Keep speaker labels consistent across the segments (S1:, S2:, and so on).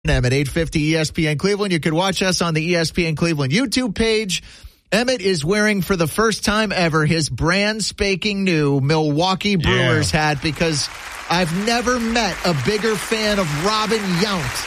S1: At 850 ESPN Cleveland. You can watch us on the ESPN Cleveland YouTube page. Emmett is wearing for the first time ever his brand spanking new Milwaukee Brewers hat because I've never met a bigger fan of Robin Yount.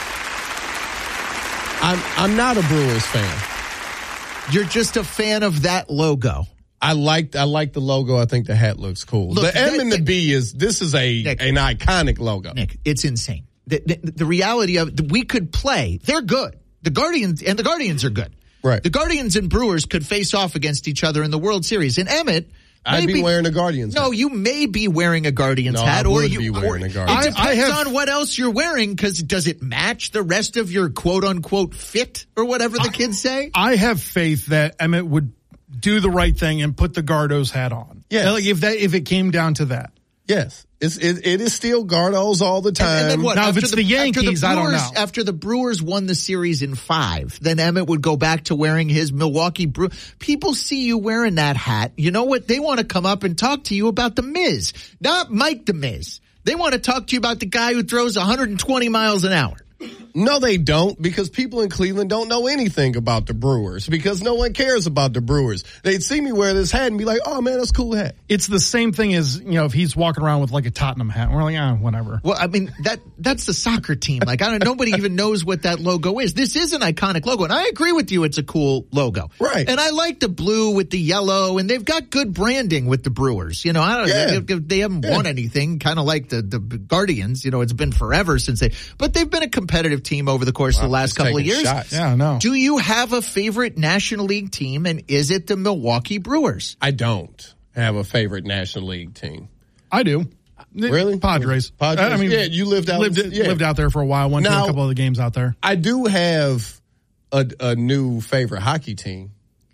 S2: I'm not a Brewers fan.
S1: You're just a fan of that logo.
S2: I like the logo. I think the hat looks cool. Look, the M and the B is an iconic logo.
S1: Nick, it's insane. The reality of we could play. They're good. The Guardians are good.
S2: Right.
S1: The Guardians and Brewers could face off against each other in the World Series. And Emmett,
S2: I'd be wearing a Guardians hat.
S1: No, you may be wearing a Guardians hat.
S2: I would be wearing a Guardians hat.
S1: It depends on what else you're wearing, because does it match the rest of your quote-unquote fit or whatever the kids say?
S3: I have faith that Emmett would do the right thing and put the Gardos hat on.
S2: Yeah.
S3: Like if it came down to that.
S2: Yes. It is still Gardos all the time.
S1: And then what?
S3: Now, if it's the Yankees, I don't know.
S1: After the Brewers won the series in 5, then Emmett would go back to wearing his Milwaukee Brew. People see you wearing that hat. You know what? They want to come up and talk to you about the Miz, not Mike the Miz. They want to talk to you about the guy who throws 120 miles an hour.
S2: No, they don't, because people in Cleveland don't know anything about the Brewers, because no one cares about the Brewers. They'd see me wear this hat and be like, oh, man, that's a cool hat.
S3: It's the same thing as, if he's walking around with like a Tottenham hat. We're like, whatever.
S1: Well, I mean, that's the soccer team. Like, nobody even knows what that logo is. This is an iconic logo, and I agree with you. It's a cool logo.
S2: Right.
S1: And I like the blue with the yellow, and they've got good branding with the Brewers. They haven't won anything, kind of like the Guardians. It's been forever since but they've been a competitive team over the course of the last couple of years.
S2: Shots.
S3: Yeah, I know.
S1: Do you have a favorite National League team, and is it the Milwaukee Brewers?
S2: I don't have a favorite National League team.
S3: I do.
S2: Really?
S3: Padres.
S2: You lived
S3: out there for a while. Went to a couple of the games out there.
S2: I do have a new favorite hockey team.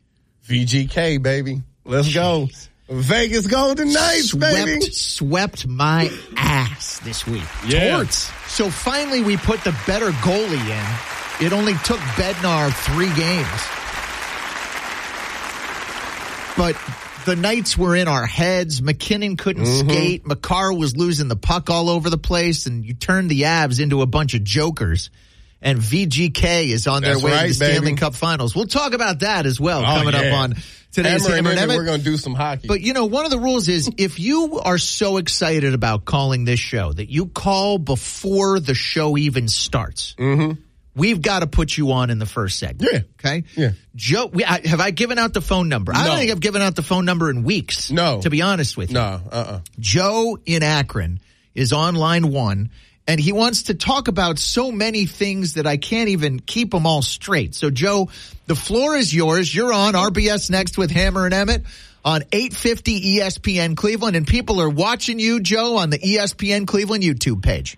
S2: VGK, baby. Let's go. Vegas Golden Knights, baby.
S1: Swept my ass this week.
S2: Yeah.
S1: Torts. So finally we put the better goalie in. It only took Bednar 3 games. But the Knights were in our heads. McKinnon couldn't skate. Makar was losing the puck all over the place. And you turned the Avs into a bunch of jokers. And VGK is on their way to the Stanley Cup Finals. We'll talk about that as well coming up on today's Hammer and Emmett.
S2: We're going to do some hockey.
S1: But, one of the rules is if you are so excited about calling this show that you call before the show even starts, we've got to put you on in the first segment.
S2: Yeah.
S1: Okay?
S2: Yeah.
S1: Joe, have I given out the phone number? I don't think I've given out the phone number in weeks.
S2: No.
S1: To be honest with you.
S2: No.
S1: Joe in Akron is on line 1. And he wants to talk about so many things that I can't even keep them all straight. So, Joe, the floor is yours. You're on RBS Next with Hammer and Emmett on 850 ESPN Cleveland. And people are watching you, Joe, on the ESPN Cleveland YouTube page.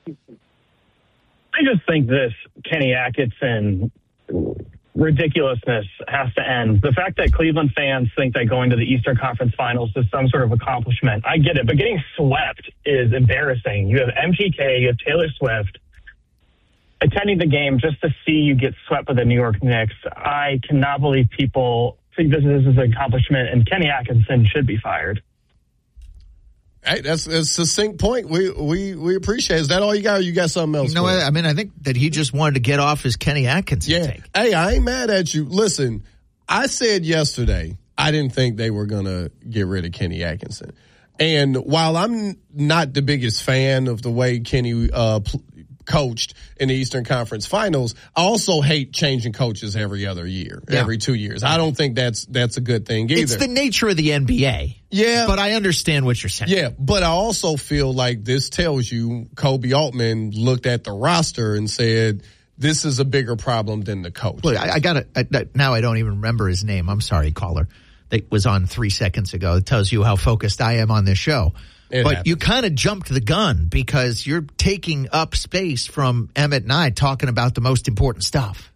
S4: I just think this Kenny Atkinson ridiculousness has to end. The fact that Cleveland fans think that going to the Eastern Conference Finals is some sort of accomplishment, I get it, but getting swept is embarrassing. You have MPK, you have Taylor Swift attending the game just to see you get swept by the New York Knicks. I cannot believe people think this is an accomplishment, and Kenny Atkinson should be fired.
S2: Hey, that's a succinct point. We appreciate it. Is that all you got, or you got something else?
S1: I think that he just wanted to get off his Kenny Atkinson take.
S2: Hey, I ain't mad at you. Listen, I said yesterday I didn't think they were going to get rid of Kenny Atkinson. And while I'm not the biggest fan of the way Kenny coached in the Eastern Conference Finals, I also hate changing coaches every other year, every 2 years. I don't think that's a good thing either.
S1: It's the nature of the NBA.
S2: Yeah.
S1: But I understand what you're saying.
S2: Yeah, but I also feel like this tells you Kobe Altman looked at the roster and said, this is a bigger problem than the coach.
S1: Look, I got it. Now I don't even remember his name. I'm sorry, caller. That was on 3 seconds ago. It tells you how focused I am on this show. But you kind of jumped the gun because you're taking up space from Emmett and I talking about the most important stuff.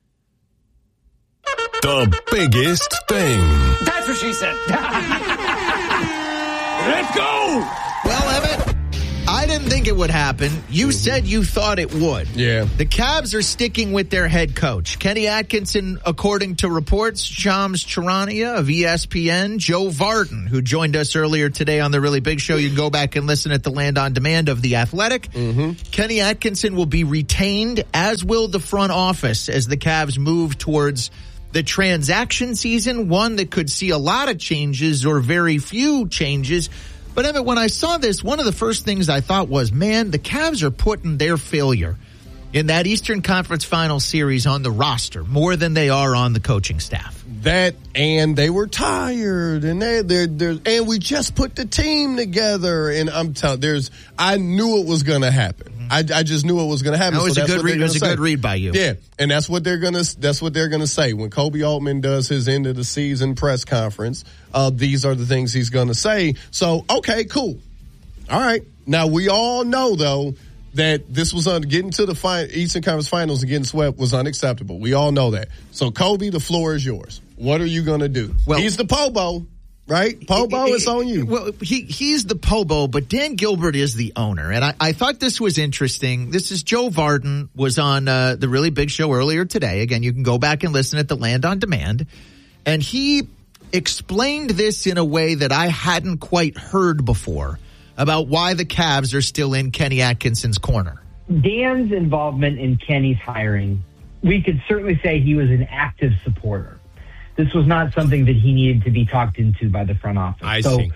S5: The biggest thing.
S6: That's what she said. Let's go!
S1: Well, Emmett, I didn't think it would happen. You said you thought it would.
S2: Yeah.
S1: The Cavs are sticking with their head coach. Kenny Atkinson, according to reports, Shams Charania of ESPN, Joe Vardon, who joined us earlier today on The Really Big Show. You can go back and listen at the Land on Demand of The Athletic. Kenny Atkinson will be retained, as will the front office, as the Cavs move towards the transaction season, one that could see a lot of changes or very few changes. But Emmett, when I saw this, one of the first things I thought was, man, the Cavs are putting their failure in that Eastern Conference Finals series on the roster more than they are on the coaching staff.
S2: That, and they were tired, and and we just put the team together, and I'm telling, I knew it was going to happen. I just knew it was going to happen.
S1: That was
S2: so
S1: a good read. It was a good read by you.
S2: Yeah, and that's what they're gonna say when Kobe Altman does his end of the season press conference. These are the things he's going to say. So, okay, cool. All right. Now we all know though that this was getting to the Eastern Conference Finals and getting swept was unacceptable. We all know that. So, Kobe, the floor is yours. What are you going to do? Well, he's the Pobo. Right? Pobo, it's on you.
S1: Well, he's the Pobo, but Dan Gilbert is the owner. And I thought this was interesting. This is Joe Vardon, was on the Really Big Show earlier today. Again, you can go back and listen at the Land on Demand. And he explained this in a way that I hadn't quite heard before about why the Cavs are still in Kenny Atkinson's corner.
S6: Dan's involvement in Kenny's hiring, we could certainly say he was an active supporter. This was not something that he needed to be talked into by the front office.
S2: I see.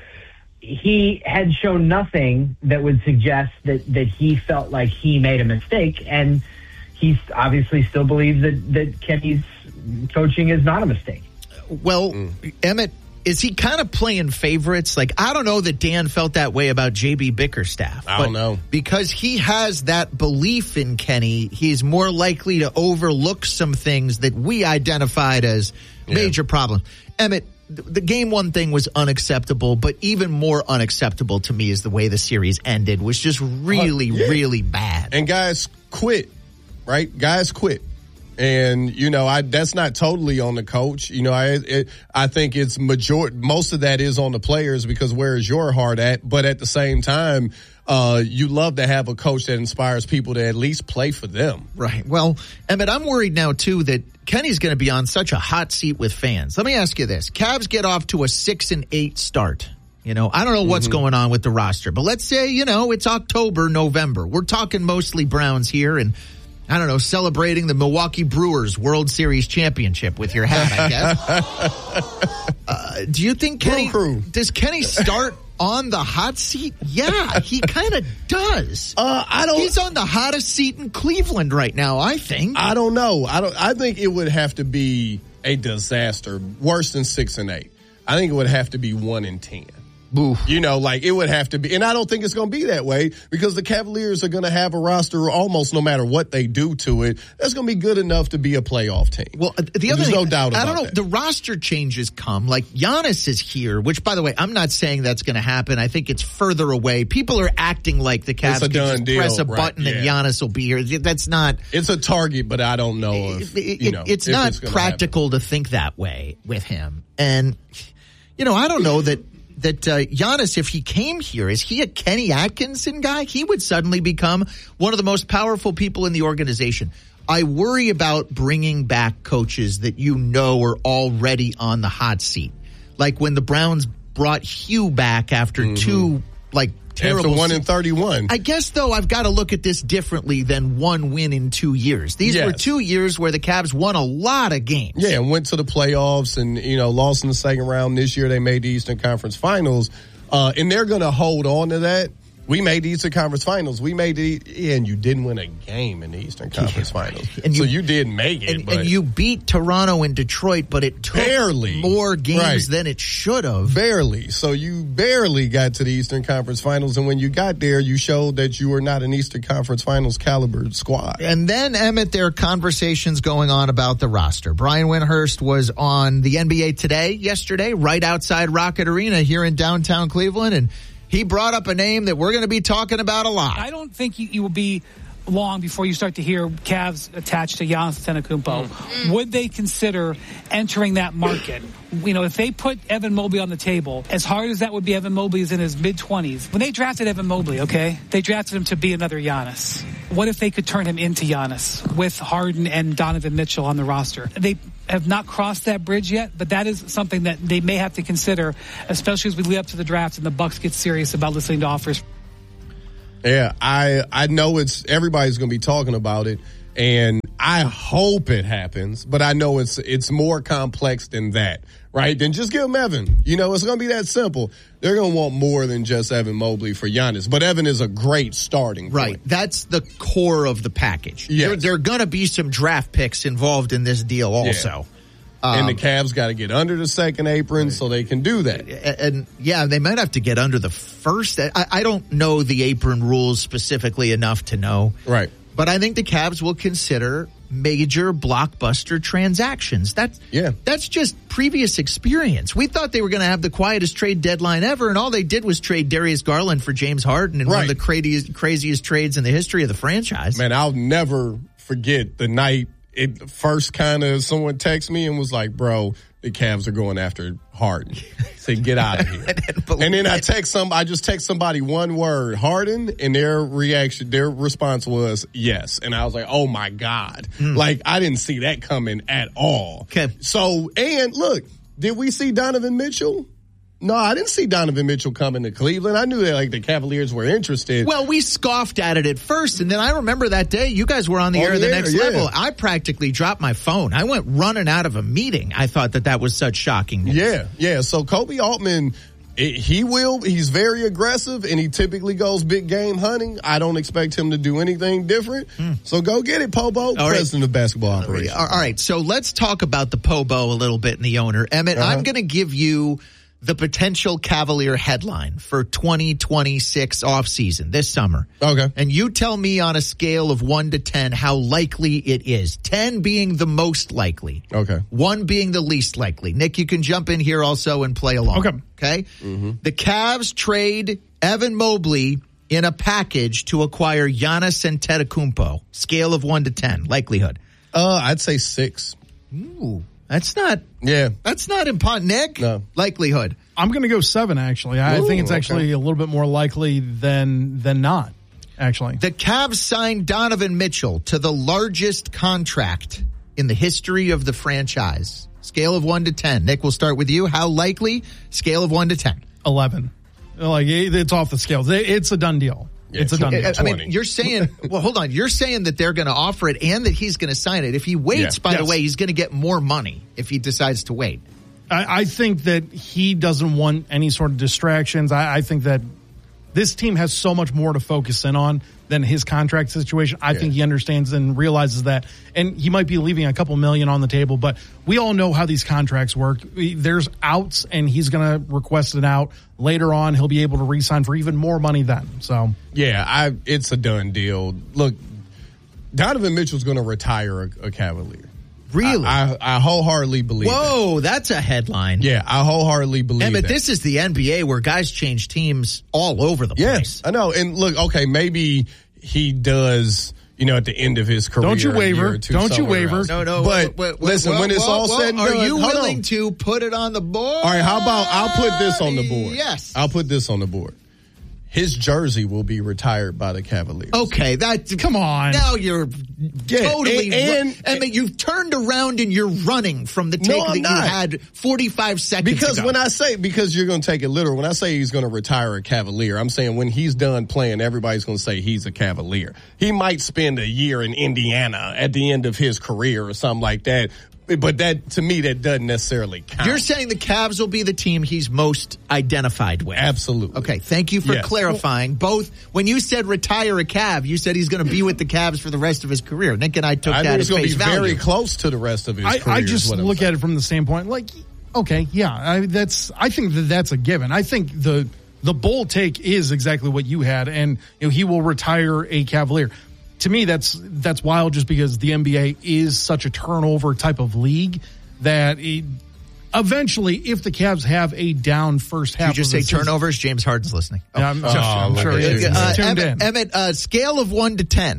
S6: He had shown nothing that would suggest that he felt like he made a mistake, and he obviously still believes that Kenny's coaching is not a mistake.
S1: Well, Emmett, is he kind of playing favorites? Like, I don't know that Dan felt that way about J.B. Bickerstaff.
S2: I don't know.
S1: Because he has that belief in Kenny, he's more likely to overlook some things that we identified as major problems. Emmett, the game one thing was unacceptable, but even more unacceptable to me is the way the series ended, was just really, really bad.
S2: And guys quit, right? Guys quit. And, that's not totally on the coach. I think it's most of that is on the players, because where is your heart at? But at the same time, you love to have a coach that inspires people to at least play for them.
S1: Right. Well, Emmett, I'm worried now, too, that Kenny's going to be on such a hot seat with fans. Let me ask you this. Cavs get off to a 6-8 start. I don't know what's going on with the roster, but let's say, it's October, November. We're talking mostly Browns here, and I don't know, celebrating the Milwaukee Brewers World Series championship with your hat, I guess. Do you think does Kenny start on the hot seat? Yeah, he kind of does. He's on the hottest seat in Cleveland right now, I think.
S2: I don't know. I think it would have to be a disaster, worse than 6-8. I think it would have to be 1-10.
S1: Oof.
S2: It would have to be, and I don't think it's going to be that way, because the Cavaliers are going to have a roster almost no matter what they do to it that's going to be good enough to be a playoff team.
S1: Well, the other thing,
S2: no doubt about
S1: I don't know,
S2: that.
S1: the roster changes come, like Giannis is here, which, by the way, I'm not saying that's going to happen. I think it's further away. People are acting like the Cavs can just press a button and Giannis will be here. That's not.
S2: It's a target, but I don't know if,
S1: it's not practical to think that way with him. And, I don't know that Giannis, if he came here, is he a Kenny Atkinson guy? He would suddenly become one of the most powerful people in the organization. I worry about bringing back coaches that are already on the hot seat. Like when the Browns brought Hugh back after two, terrible.
S2: After 1-31.
S1: I guess, though, I've got to look at this differently than one win in 2 years. These were 2 years where the Cavs won a lot of games.
S2: Yeah, and went to the playoffs and, lost in the second round. This year they made the Eastern Conference Finals. And they're going to hold on to that. We made the Eastern Conference Finals. We made and you didn't win a game in the Eastern Conference Finals. And so you did make it.
S1: And you beat Toronto and Detroit, but it took more games than it should have.
S2: Barely. So you barely got to the Eastern Conference Finals. And when you got there, you showed that you were not an Eastern Conference Finals caliber squad.
S1: And then, Emmett, there are conversations going on about the roster. Brian Windhorst was on the NBA Today yesterday, right outside Rocket Arena here in downtown Cleveland, and he brought up a name that we're going to be talking about a lot.
S7: I don't think you will be long before you start to hear Cavs attached to Giannis Antetokounmpo. Would they consider entering that market? You know, if they put Evan Mobley on the table, as hard as that would be, Evan Mobley is in his mid-20s. When they drafted Evan Mobley, okay, they drafted him to be another Giannis. What if they could turn him into Giannis with Harden and Donovan Mitchell on the roster? They have not crossed that bridge yet, but that is something that they may have to consider, especially as we lead up to the draft and the Bucks get serious about listening to offers.
S2: Yeah, I know everybody's going to be talking about it, and I hope it happens, but I know it's more complex than that, right? Then just give them Evan. You know, it's going to be that simple. They're going to want more than just Evan Mobley for Giannis, but Evan is a great starting point.
S1: Right. That's the core of the package.
S2: Yes.
S1: There are going to be some draft picks involved in this deal also.
S2: And the Cavs got to get under the second apron so they can do that.
S1: And yeah, they might have to get under the first. I don't know the apron rules specifically enough to know.
S2: Right.
S1: But I think the Cavs will consider major blockbuster transactions. That's just previous experience. We thought they were going to have the quietest trade deadline ever, and all they did was trade Darius Garland for James Harden in one of the craziest trades in the history of the franchise.
S2: Man, I'll never forget the night it first kind of someone texted me and was like, bro, the Cavs are going after Harden. Say, get out of here. And then I just text somebody one word, Harden, and their response was yes. And I was like, oh my God. Like, I didn't see that coming at all.
S1: Okay.
S2: So, and look, did we see Donovan Mitchell? No, I didn't see Donovan Mitchell coming to Cleveland. I knew that the Cavaliers were interested.
S1: Well, we scoffed at it at first, and then I remember that day you guys were on the air the next level. I practically dropped my phone. I went running out of a meeting. I thought that was such shocking news.
S2: Yeah. So Kobe Altman, he's very aggressive, and he typically goes big game hunting. I don't expect him to do anything different. So go get it, Pobo, president of basketball operations.
S1: All right, so let's talk about the Pobo a little bit and the owner. Emmett, I'm going to give you the potential Cavalier headline for 2026 offseason this summer.
S2: Okay.
S1: And you tell me on a scale of 1 to 10 how likely it is. 10 being the most likely.
S2: Okay.
S1: 1 being the least likely. Nick, you can jump in here also and play along. Okay. The Cavs trade Evan Mobley in a package to acquire Giannis Antetokounmpo. Scale of 1 to 10. Likelihood.
S2: I'd say 6.
S1: Ooh. That's not important, Nick.
S2: No.
S1: Likelihood.
S3: I'm going to go 7, actually. I think it's actually a little bit more likely than not, actually.
S1: The Cavs signed Donovan Mitchell to the largest contract in the history of the franchise. Scale of 1 to 10. Nick, we'll start with you. How likely? Scale of 1 to 10.
S3: 11. Like, it's off the scales. It's a done deal. It's a done deal.
S1: I mean, you're saying, well, hold on. You're saying that they're going to offer it and that he's going to sign it. If he waits, by the way, he's going to get more money if he decides to wait.
S3: I think that he doesn't want any sort of distractions. I think that this team has so much more to focus in on than his contract situation. I think he understands and realizes that. And he might be leaving a couple million on the table, but we all know how these contracts work. There's outs, and he's going to request an out. Later on, he'll be able to re-sign for even more money then. So,
S2: yeah, it's a done deal. Look, Donovan Mitchell's going to retire a Cavalier.
S1: Really?
S2: I wholeheartedly believe that.
S1: Whoa, that's a headline.
S2: Yeah, I wholeheartedly believe that.
S1: But this is the NBA where guys change teams all over the place.
S2: Yes, I know. And look, okay, maybe he does, at the end of his career.
S3: Don't you waver. Don't you waver.
S2: Else.
S1: No.
S2: But listen, when it's all said and done.
S1: Are you willing to put it on the board?
S2: All right, how about I'll put this on the board.
S1: Yes.
S2: I'll put this on the board. His jersey will be retired by the Cavaliers.
S1: Okay, come on. Now you're totally and you've turned around and you're running from the take that you had 45 seconds ago.
S2: Because you're going to take it literal. When I say he's going to retire a Cavalier, I'm saying when he's done playing, everybody's going to say he's a Cavalier. He might spend a year in Indiana at the end of his career or something like that. But that, to me, that doesn't necessarily count.
S1: You're saying the Cavs will be the team he's most identified with.
S2: Absolutely.
S1: Okay, thank you for clarifying. Both, when you said retire a Cav, you said he's going to be with the Cavs for the rest of his career. Nick and I took that as face value.
S2: He's going to be very close to the rest of his career.
S3: I just look at it from the standpoint, okay, I think that's a given. I think the bold take is exactly what you had, and he will retire a Cavalier. To me, that's wild just because the NBA is such a turnover type of league that eventually, if the Cavs have a down first half,
S1: you just say turnovers. James Harden's listening.
S3: I'm sure he is. Tuned in.
S1: Emmett, scale of 1 to 10.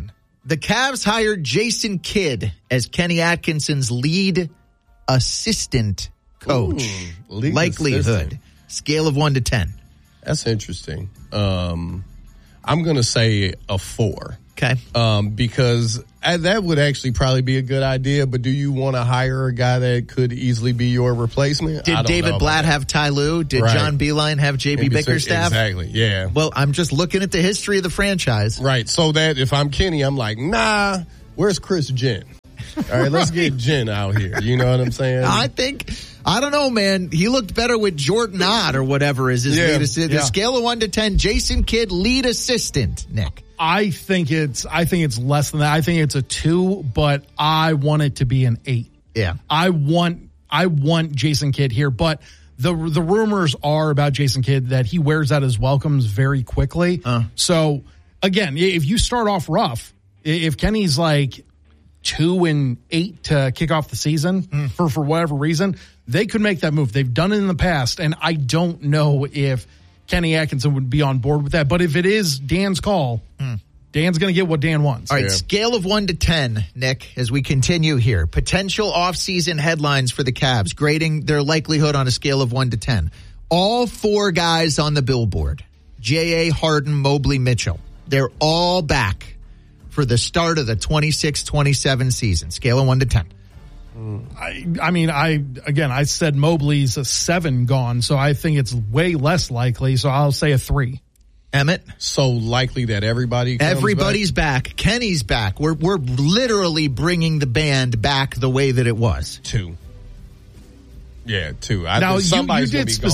S1: The Cavs hired Jason Kidd as Kenny Atkinson's lead assistant coach.
S2: Lead
S1: Likelihood,
S2: assistant.
S1: scale of 1 to 10.
S2: That's interesting. I'm going to say a 4.
S1: Okay.
S2: Because that would actually probably be a good idea, but do you want to hire a guy that could easily be your replacement? I
S1: Did
S2: don't
S1: David
S2: know
S1: Blatt
S2: about
S1: have Ty Lue? Did
S2: Right.
S1: John Beeline have JB Bickerstaff?
S2: Exactly, yeah.
S1: Well, I'm just looking at the history of the franchise.
S2: Right, so that if I'm Kenny, I'm like, nah, where's Chris Jen? All right, let's get Jen out here. You know what I'm saying?
S1: I don't know, man. He looked better with Jordan Ott or whatever is his lead assistant. The scale of 1 to 10, Jason Kidd, lead assistant, Nick.
S3: I think it's less than that. I think it's a 2, but I want it to be an 8.
S1: Yeah.
S3: I want Jason Kidd here, but the rumors are about Jason Kidd that he wears out his welcomes very quickly. So again, if you start off rough, if Kenny's like 2-8 to kick off the season for whatever reason, they could make that move. They've done it in the past, and I don't know if Kenny Atkinson would be on board with that. But if it is Dan's call, Dan's going to get what Dan wants.
S1: All right, scale of 1 to 10, Nick, as we continue here. Potential offseason headlines for the Cavs, grading their likelihood on a scale of 1 to 10. All 4 guys on the billboard, J.A., Harden, Mobley, Mitchell, they're all back for the start of the 26-27 season. Scale of 1 to 10.
S3: I said Mobley's a 7 gone, so I think it's way less likely, so I'll say a 3.
S1: Emmett?
S2: So likely that everybody's
S1: back. Kenny's back. We're literally bringing the band back the way that it was.
S2: 2. Yeah, 2.
S3: Now, you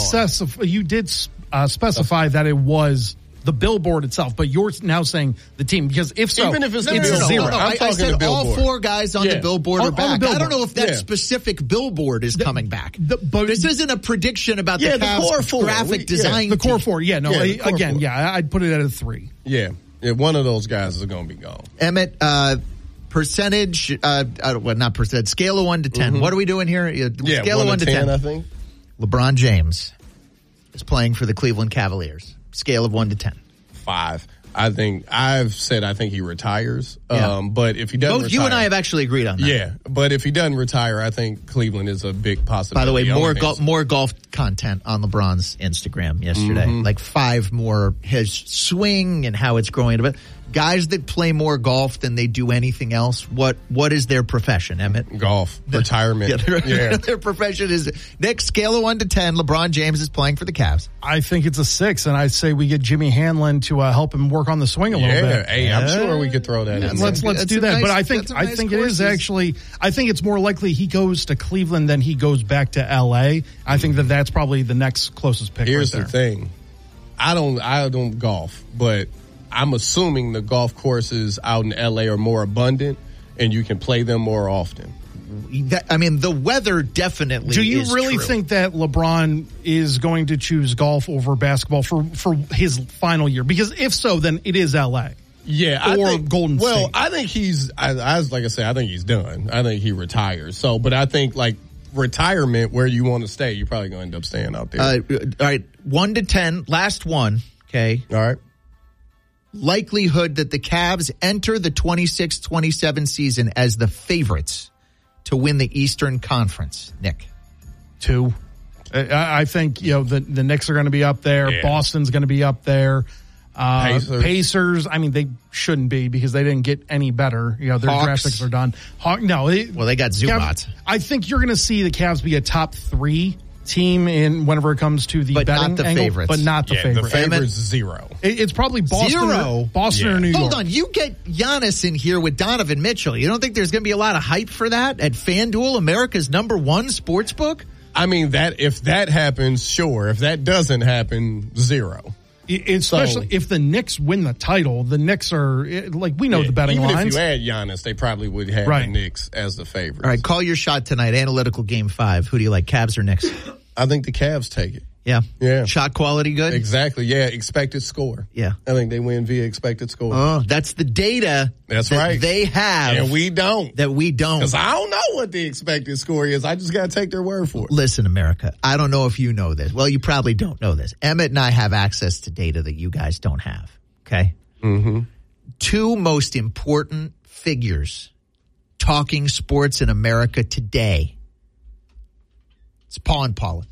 S3: did specify that it was the billboard itself, but you're now saying the team, because if so,
S2: even if it's
S1: no,
S3: 0.
S1: I said all 4 guys on the billboard are back. I don't know if that specific billboard is coming back. But this isn't a prediction about the Cavs graphic design.
S3: The core 4,
S2: four.
S3: I'd put it at a 3.
S2: Yeah, one of those guys is going to be gone.
S1: Emmett, percentage, not percent, scale of 1 to 10. What are we doing here? Scale of 1 to 10,
S2: I think.
S1: LeBron James is playing for the Cleveland Cavaliers. Scale of 1 to 10.
S2: 5. I think he retires. But if he doesn't retire,
S1: you and I have actually agreed on that.
S2: Yeah, but if he doesn't retire, I think Cleveland is a big possibility.
S1: By the way, more golf content on LeBron's Instagram yesterday. Like 5 more, his swing and how it's growing. But guys that play more golf than they do anything else, what is their profession, Emmett?
S2: Golf. Retirement.
S1: Their profession is, next scale of 1 to 10, LeBron James is playing for the Cavs.
S3: I think it's a 6, and I'd say we get Jimmy Hanlon to help him work on the swing a little bit.
S2: Hey, I'm sure we could throw that in.
S3: Let's do that. But I think it is actually, I think it's more likely he goes to Cleveland than he goes back to LA. I think that's probably the next closest pick.
S2: Here's
S3: right
S2: the thing. I don't golf, but I'm assuming the golf courses out in LA are more abundant and you can play them more often.
S1: The weather definitely is
S3: Do you really
S1: true.
S3: think that LeBron is going to choose golf over basketball for his final year? Because if so, then it is LA.
S2: Yeah,
S3: Golden State.
S2: Well, I think I think he's done. I think he retires. So, but I think like retirement, where you want to stay, you're probably going to end up staying out there.
S1: All right, 1 to 10, last one. Okay.
S2: All right.
S1: Likelihood that the Cavs enter the 26-27 season as the favorites to win the Eastern Conference, Nick.
S3: 2. I think, the Knicks are going to be up there.
S2: Yeah.
S3: Boston's going to be up there.
S2: Pacers.
S3: They shouldn't be because they didn't get any better. Their draft picks are done.
S1: They got Zubac.
S3: I think you're going to see the Cavs be a top 3 team in whenever it comes to the betting
S1: not the
S3: angle,
S1: favorites.
S3: but not the favorite.
S2: The favorites 0.
S3: It's probably Boston or New York.
S1: Hold on, you get Giannis in here with Donovan Mitchell. You don't think there's going to be a lot of hype for that at FanDuel, America's #1 sports book?
S2: If that happens, sure. If that doesn't happen, 0.
S3: Especially if the Knicks win the title. The Knicks are, we know the betting
S2: even
S3: lines.
S2: If you add Giannis, they probably would have the Knicks as the favorites.
S1: All right, call your shot tonight. Analytical game 5. Who do you like, Cavs or Knicks?
S2: I think the Cavs take it.
S1: Yeah. Shot quality good?
S2: Exactly. Yeah. Expected score.
S1: Yeah.
S2: I think they win via expected score.
S1: Oh, that's the data.
S2: That's right.
S1: They have.
S2: And we don't.
S1: That we don't.
S2: Because I don't know what the expected score is. I just got to take their word for it.
S1: Listen, America, I don't know if you know this. Well, you probably don't know this. Emmett and I have access to data that you guys don't have. Okay? 2 most important figures talking sports in America today. It's Paul and Paula.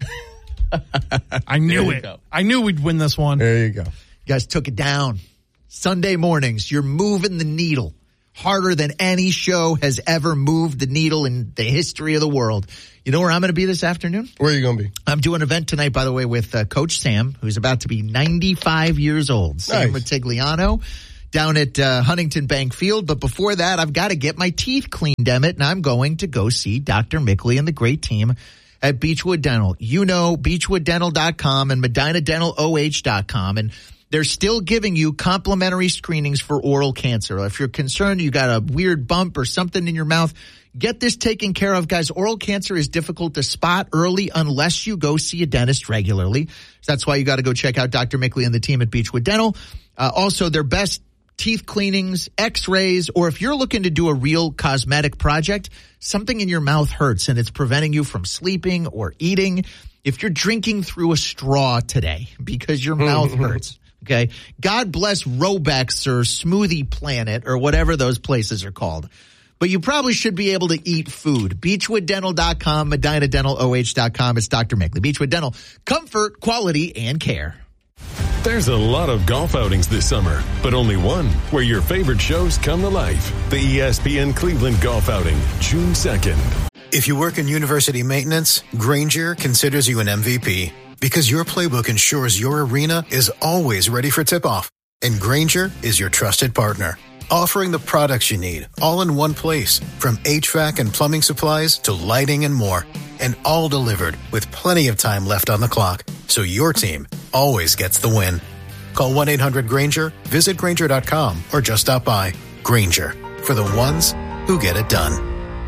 S3: I knew it. I knew we'd win this one.
S2: There you go.
S1: You guys took it down. Sunday mornings, you're moving the needle harder than any show has ever moved the needle in the history of the world. You know where I'm going to be this afternoon?
S2: Where are you going to be?
S1: I'm doing an event tonight, by the way, with Coach Sam, who's about to be 95 years old. Sam Matigliano down at Huntington Bank Field. But before that, I've got to get my teeth cleaned, Emmett, and I'm going to go see Dr. Mickley and the great team at Beechwood Dental. You know, beechwooddental.com and medinadental.oh.com. And they're still giving you complimentary screenings for oral cancer. If you're concerned you got a weird bump or something in your mouth, get this taken care of, guys. Oral cancer is difficult to spot early unless you go see a dentist regularly. So that's why you got to go check out Dr. Mickley and the team at Beechwood Dental. Also, their best teeth cleanings, x-rays, or if you're looking to do a real cosmetic project, something in your mouth hurts and it's preventing you from sleeping or eating. If you're drinking through a straw today because your mouth hurts, okay, God bless Robex or Smoothie Planet or whatever those places are called. But you probably should be able to eat food. BeechwoodDental.com, MedinaDentalOH.com. It's Dr. Mickley. Beechwood Dental, comfort, quality, and care.
S5: There's a lot of golf outings this summer, but only one where your favorite shows come to life. The ESPN Cleveland Golf Outing, June 2nd.
S8: If you work in university maintenance, Grainger considers you an MVP because your playbook ensures your arena is always ready for tip-off. And Grainger is your trusted partner, offering the products you need all in one place, from HVAC and plumbing supplies to lighting and more, and all delivered with plenty of time left on the clock, so your team always gets the win. Call 1-800-GRAINGER, visit Grainger.com, or just stop by. Grainger, for the ones who get it done.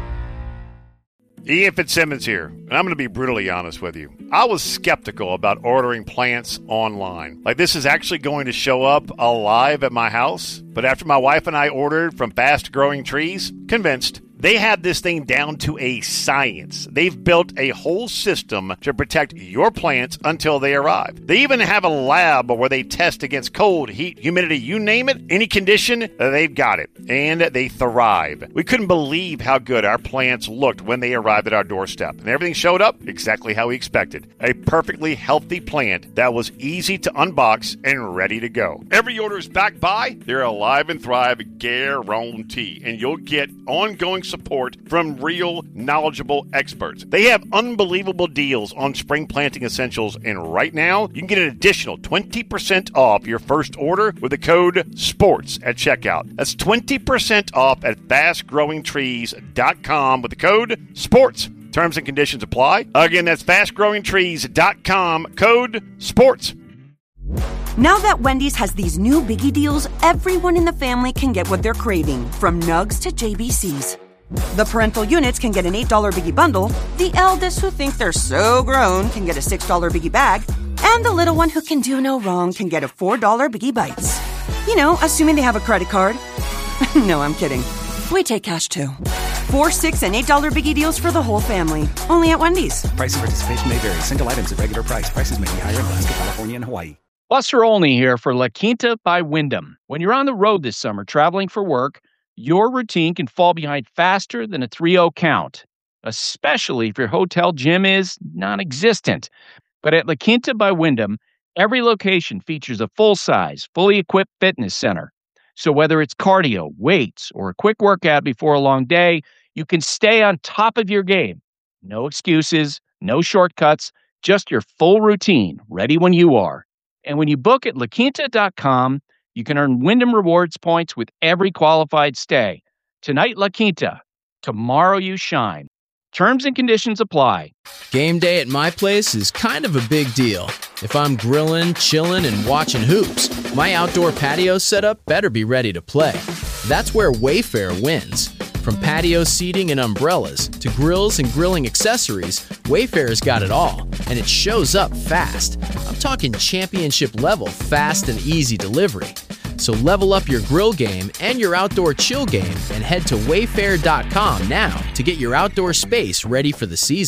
S9: Ian Fitzsimmons here, and I'm going to be brutally honest with you. I was skeptical about ordering plants online. Like, this is actually going to show up alive at my house. But after my wife and I ordered from Fast Growing Trees, convinced. They have this thing down to a science. They've built a whole system to protect your plants until they arrive. They even have a lab where they test against cold, heat, humidity, you name it, any condition, they've got it. And they thrive. We couldn't believe how good our plants looked when they arrived at our doorstep. And everything showed up exactly how we expected. A perfectly healthy plant that was easy to unbox and ready to go. Every order is backed by their Alive and Thrive guarantee. And you'll get ongoing support from real, knowledgeable experts. They have unbelievable deals on spring planting essentials, and right now, you can get an additional 20% off your first order with the code SPORTS at checkout. That's 20% off at fastgrowingtrees.com with the code SPORTS. Terms and conditions apply. Again, that's fastgrowingtrees.com, code SPORTS.
S10: Now that Wendy's has these new biggie deals, everyone in the family can get what they're craving, from nugs to JBCs. The parental units can get an $8 biggie bundle, the eldest who think they're so grown can get a $6 biggie bag, and the little one who can do no wrong can get a $4 biggie bites. You know, assuming they have a credit card. No, I'm kidding. We take cash too. $4, $6, and $8 biggie deals for the whole family. Only at Wendy's.
S11: Price and participation may vary. Single items at regular price. Prices may be higher in Alaska, California, and Hawaii.
S12: Buster Olney here for La Quinta by Wyndham. When you're on the road this summer traveling for work, your routine can fall behind faster than a 3-0 count, especially if your hotel gym is non-existent. But at La Quinta by Wyndham, every location features a full-size, fully equipped fitness center. So whether it's cardio, weights, or a quick workout before a long day, you can stay on top of your game. No excuses, no shortcuts, just your full routine, ready when you are. And when you book at LaQuinta.com, you can earn Wyndham Rewards points with every qualified stay. Tonight, La Quinta. Tomorrow, you shine. Terms and conditions apply.
S13: Game day at my place is kind of a big deal. If I'm grilling, chilling, and watching hoops, my outdoor patio setup better be ready to play. That's where Wayfair wins. From patio seating and umbrellas to grills and grilling accessories, Wayfair's got it all, and it shows up fast. I'm talking championship level fast and easy delivery. So level up your grill game and your outdoor chill game and head to wayfair.com now to get your outdoor space ready for the season.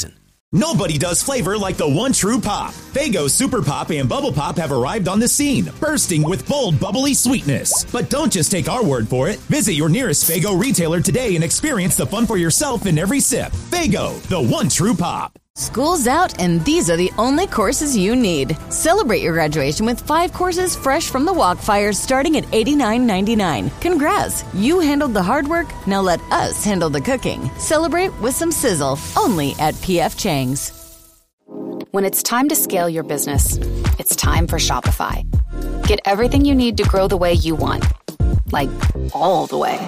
S14: Nobody does flavor like the one true pop. Faygo Super Pop and Bubble Pop have arrived on the scene, bursting with bold, bubbly sweetness. But don't just take our word for it. Visit your nearest Faygo retailer today and experience the fun for yourself in every sip. Faygo, the one true pop.
S15: School's out, and these are the only courses you need. Celebrate your graduation with 5 courses fresh from the Walkfire starting at $89.99. Congrats! You handled the hard work, now let us handle the cooking. Celebrate with some sizzle, only at P.F. Chang's.
S16: When it's time to scale your business, it's time for Shopify. Get everything you need to grow the way you want. Like, all the way.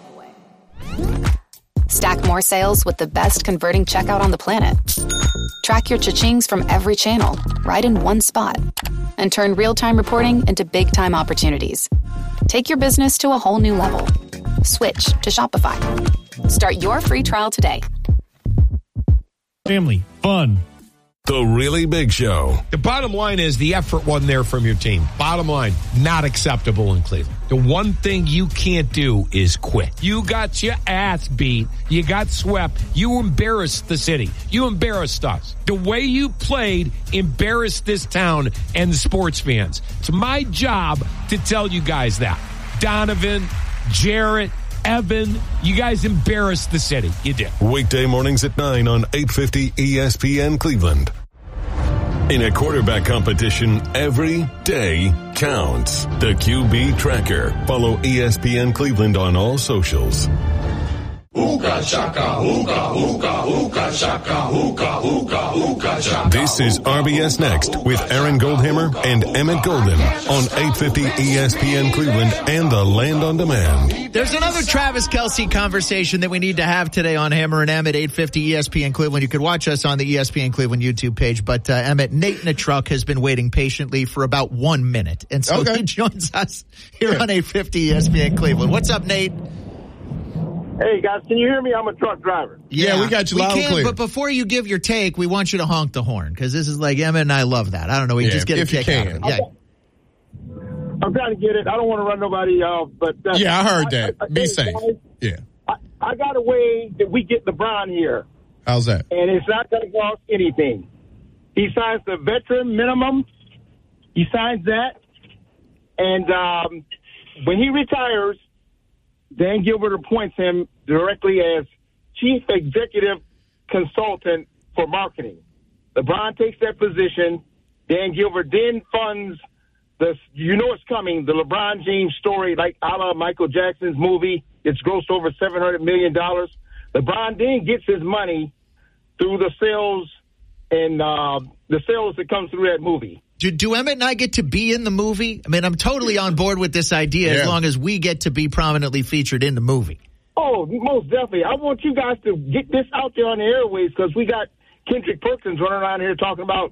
S16: Stack more sales with the best converting checkout on the planet. Track your cha-chings from every channel, right in one spot. And turn real-time reporting into big-time opportunities. Take your business to a whole new level. Switch to Shopify. Start your free trial today.
S17: Family, fun.
S5: The Really Big Show.
S18: The bottom line is the effort wasn't there from your team. Bottom line, not acceptable in Cleveland. The one thing you can't do is quit. You got your ass beat. You got swept. You embarrassed the city. You embarrassed us. The way you played embarrassed this town and the sports fans. It's my job to tell you guys that. Donovan, Jarrett, Evan, you guys embarrassed the city. You did.
S5: Weekday mornings at 9 on 850 ESPN Cleveland. In a quarterback competition, every day counts. The QB Tracker. Follow ESPN Cleveland on all socials.
S19: Hookah shaka, hookah, hookah, hookah shaka, hookah, hookah, hookah shaka.
S5: This is RBS Next with Aaron Goldhammer and Emmett Golden on 850 ESPN Cleveland and the Land on Demand.
S1: There's another Travis Kelce conversation that we need to have today on Hammer and Emmett, 850 ESPN Cleveland. You could watch us on the ESPN Cleveland YouTube page, but Emmett, Nate in a truck has been waiting patiently for about 1 minute, and so he joins us here on 850 ESPN Cleveland. What's up, Nate?
S20: Hey, guys, can you hear me? I'm a truck driver.
S2: Yeah, we got you loud and clear.
S1: But before you give your take, we want you to honk the horn, because this is like Emmett and I love that. I don't know, we just get a kick out of it. Yeah.
S20: I'm trying to get it. I don't want to run nobody off, but...
S2: I heard that. Be safe.
S20: Guys, I got a way that we get LeBron here.
S2: How's that?
S20: And it's not going to cost anything. He signs the veteran minimum. He signs that. And when he retires... Dan Gilbert appoints him directly as chief executive consultant for marketing. LeBron takes that position. Dan Gilbert then funds it's coming, the LeBron James story, like a la Michael Jackson's movie. It's grossed over $700 million. LeBron then gets his money through the sales and the sales that comes through that movie.
S1: Do Emmett and I get to be in the movie? I mean, I'm totally on board with this idea as long as we get to be prominently featured in the movie.
S20: Oh, most definitely. I want you guys to get this out there on the airways, because we got Kendrick Perkins running around here talking about,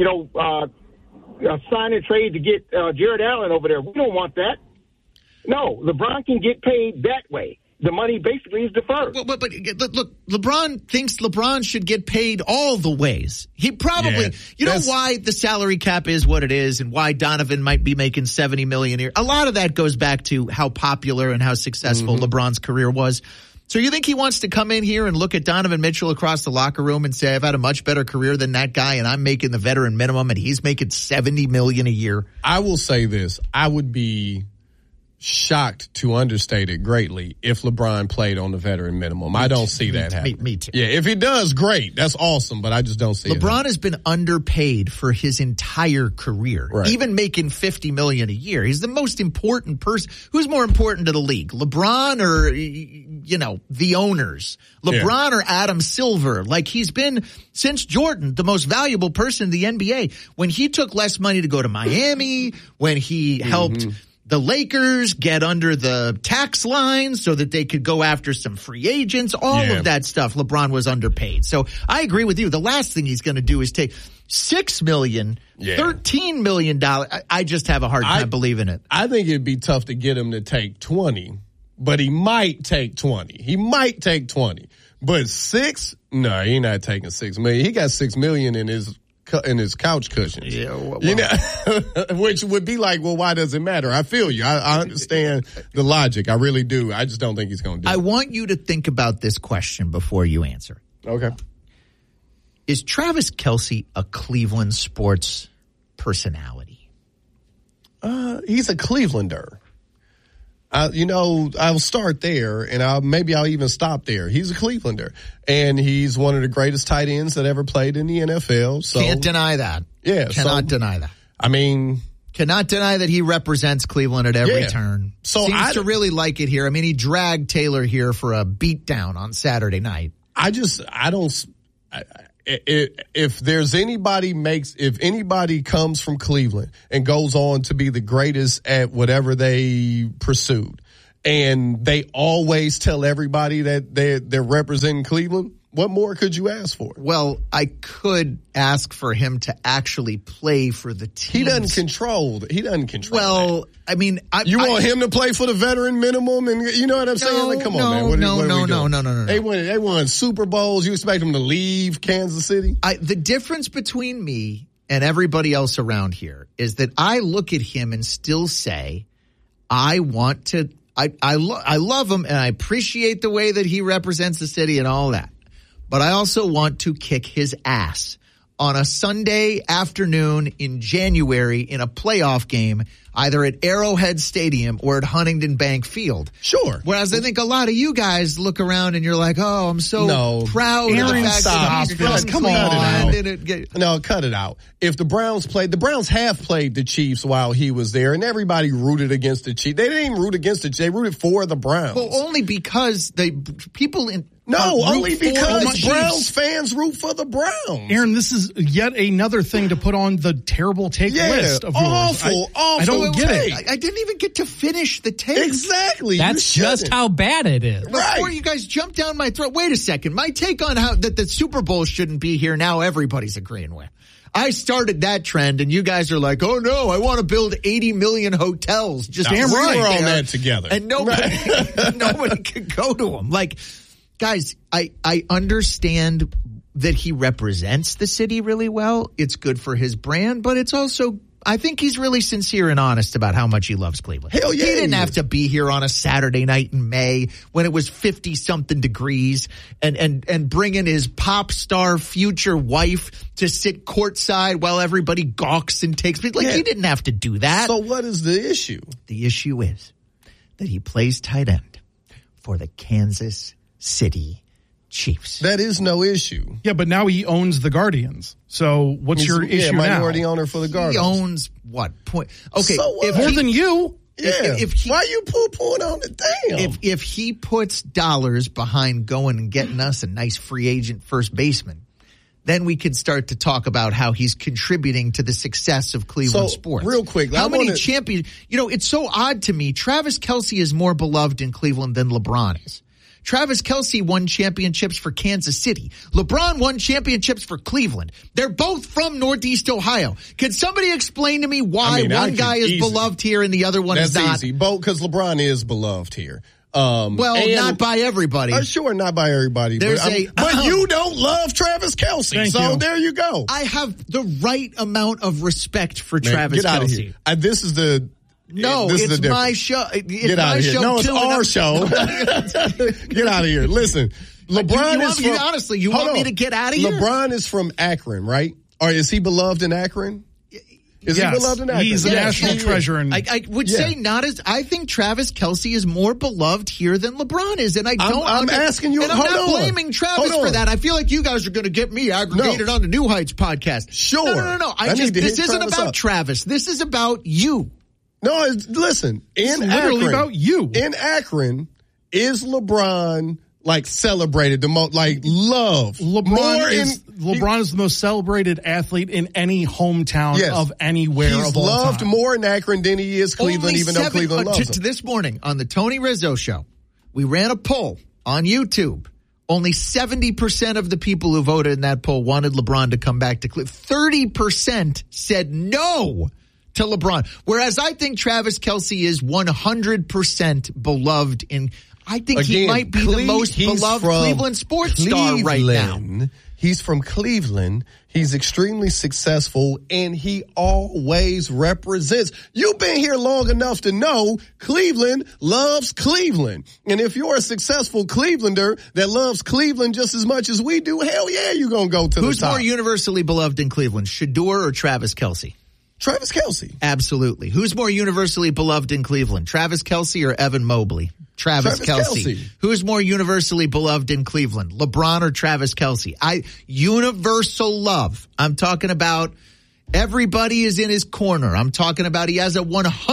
S20: sign and trade to get Jared Allen over there. We don't want that. No, LeBron can get paid that way. The money basically is deferred.
S1: But look, LeBron thinks LeBron should get paid all the ways. He probably, know why the salary cap is what it is, and why Donovan might be making $70 million a year. A lot of that goes back to how popular and how successful LeBron's career was. So you think he wants to come in here and look at Donovan Mitchell across the locker room and say, I've had a much better career than that guy, and I'm making the veteran minimum, and he's making $70 million a year?
S2: I will say this. I would be shocked, to understate it greatly, if LeBron played on the veteran minimum. I don't see that happening.
S1: Me too.
S2: Yeah, if he does, great. That's awesome, but I just don't see it.
S1: LeBron has been underpaid for his entire career, even making $50 million a year. He's the most important person. Who's more important to the league, LeBron or, the owners? LeBron or Adam Silver? Like, he's been, since Jordan, the most valuable person in the NBA. When he took less money to go to Miami, when he helped the Lakers get under the tax line so that they could go after some free agents, all of that stuff, LeBron was underpaid. So I agree with you. The last thing he's going to do is take $6 million, $13 million. I just have a hard time believing it.
S2: I think it'd be tough to get him to take 20, but he might take 20. He might take 20. But 6? No, he's not taking $6 million. He got $6 million in his couch cushions. Which would be like, well, why does it matter? I feel you. I understand the logic. I really do. I just don't think he's going to do it.
S1: I want you to think about this question before you answer.
S2: Okay.
S1: Is Travis Kelce a Cleveland sports personality?
S2: He's a Clevelander. I'll start there, and maybe I'll even stop there. He's a Clevelander, and he's one of the greatest tight ends that ever played in the NFL. So
S1: can't deny that.
S2: Yeah,
S1: cannot deny that.
S2: I mean,
S1: cannot deny that he represents Cleveland at every turn. So seems to really like it here. I mean, he dragged Taylor here for a beatdown on Saturday night.
S2: If anybody comes from Cleveland and goes on to be the greatest at whatever they pursued, and they always tell everybody that they're representing Cleveland, what more could you ask for?
S1: Well, I could ask for him to actually play for the team.
S2: He doesn't control.
S1: Well,
S2: that.
S1: I mean,
S2: you want him to play for the veteran minimum, and you know what I'm saying? Like, come on, man. What are we doing? They won Super Bowls. You expect them to leave Kansas City?
S1: The difference between me and everybody else around here is that I look at him and still say, I want to. I love him, and I appreciate the way that he represents the city and all that. But I also want to kick his ass on a Sunday afternoon in January in a playoff game, either at Arrowhead Stadium or at Huntington Bank Field.
S2: Sure.
S1: Whereas I think a lot of you guys look around and you're like, oh, I'm so proud of the fact that he's from Cleveland.
S2: No, cut it out. If the Browns have played the Chiefs while he was there, and everybody rooted against the Chiefs. They didn't even root against the Chiefs. They rooted for the Browns.
S1: Well, only because
S2: only because Browns fans root for the Browns.
S3: Aaron, this is yet another thing to put on the terrible take list of yours.
S2: Awful.
S3: I don't get it.
S1: I didn't even get to finish the take.
S2: Exactly.
S17: That's just how bad it is.
S1: Before you guys jump down my throat, wait a second. My take on how that the Super Bowl shouldn't be here now, everybody's agreeing with. I started that trend, and you guys are like, oh, no, I want to build 80 million hotels. Just
S2: we're on that together.
S1: And nobody could go to them. Like, guys, I understand that he represents the city really well. It's good for his brand, but it's also, I think he's really sincere and honest about how much he loves Cleveland.
S2: Hell yeah.
S1: He didn't have to be here on a Saturday night in May when it was 50-something degrees and bring in his pop star future wife to sit courtside while everybody gawks and takes me. He didn't have to do that.
S2: So what is the issue?
S1: The issue is that he plays tight end for the Kansas City Chiefs.
S2: That is no issue.
S3: Yeah, but now he owns the Guardians. So what's your issue now?
S2: Minority owner for the Guardians.
S1: He owns what? Point. Okay,
S2: so what?
S3: More than you.
S2: Yeah. Why are you poo-pooing on it? Damn.
S1: If he puts dollars behind going and getting us a nice free agent first baseman, then we could start to talk about how he's contributing to the success of Cleveland sports.
S2: Real quick,
S1: how many champions? It's so odd to me. Travis Kelce is more beloved in Cleveland than LeBron is. Travis Kelce won championships for Kansas City. LeBron won championships for Cleveland. They're both from Northeast Ohio. Can somebody explain to me why one guy is beloved here and the other one is not?
S2: That's easy. Both, because LeBron is beloved here.
S1: Not by everybody.
S2: Sure, not by everybody. But you don't love Travis Kelce, there you go.
S1: I have the right amount of respect for Travis Kelce.
S2: Get out of here. This is the...
S1: No, it's my show.
S2: Get out of here. No, it's our show. Get out of here. Listen, LeBron is from...
S1: Honestly, you want me to get out of here?
S2: LeBron is from Akron, right? Or is he beloved in Akron? Is he beloved in Akron?
S3: He's a national treasure.
S1: I would say not as... I think Travis Kelce is more beloved here than LeBron is, and I don't...
S2: I'm asking you...
S1: And I'm not blaming Travis for that. I feel like you guys are going to get me aggregated on the New Heights podcast.
S2: Sure.
S1: No. This isn't about Travis. This is about you.
S2: No, listen.
S3: It's literally about you.
S2: In Akron, is LeBron celebrated the most, love?
S3: LeBron is the most celebrated athlete in any hometown of anywhere
S2: He's
S3: of all time.
S2: Loved more in Akron than he is Cleveland, even though Cleveland loves him.
S1: This morning on the Tony Rizzo show, we ran a poll on YouTube. Only 70% of the people who voted in that poll wanted LeBron to come back to Cleveland. 30% said no to LeBron. Whereas I think Travis Kelce is 100% beloved I think he might be the most beloved Cleveland sports star right now.
S2: He's from Cleveland. He's extremely successful, and he always represents. You've been here long enough to know Cleveland loves Cleveland. And if you're a successful Clevelander that loves Cleveland just as much as we do, hell yeah, you're going to go to the top.
S1: Who's more universally beloved in Cleveland, Shedeur or Travis Kelce?
S2: Travis Kelce.
S1: Absolutely. Who's more universally beloved in Cleveland, Travis Kelce or Evan Mobley? Travis Kelce. Who's more universally beloved in Cleveland, LeBron or Travis Kelce? Universal love. I'm talking about everybody is in his corner. I'm talking about he has a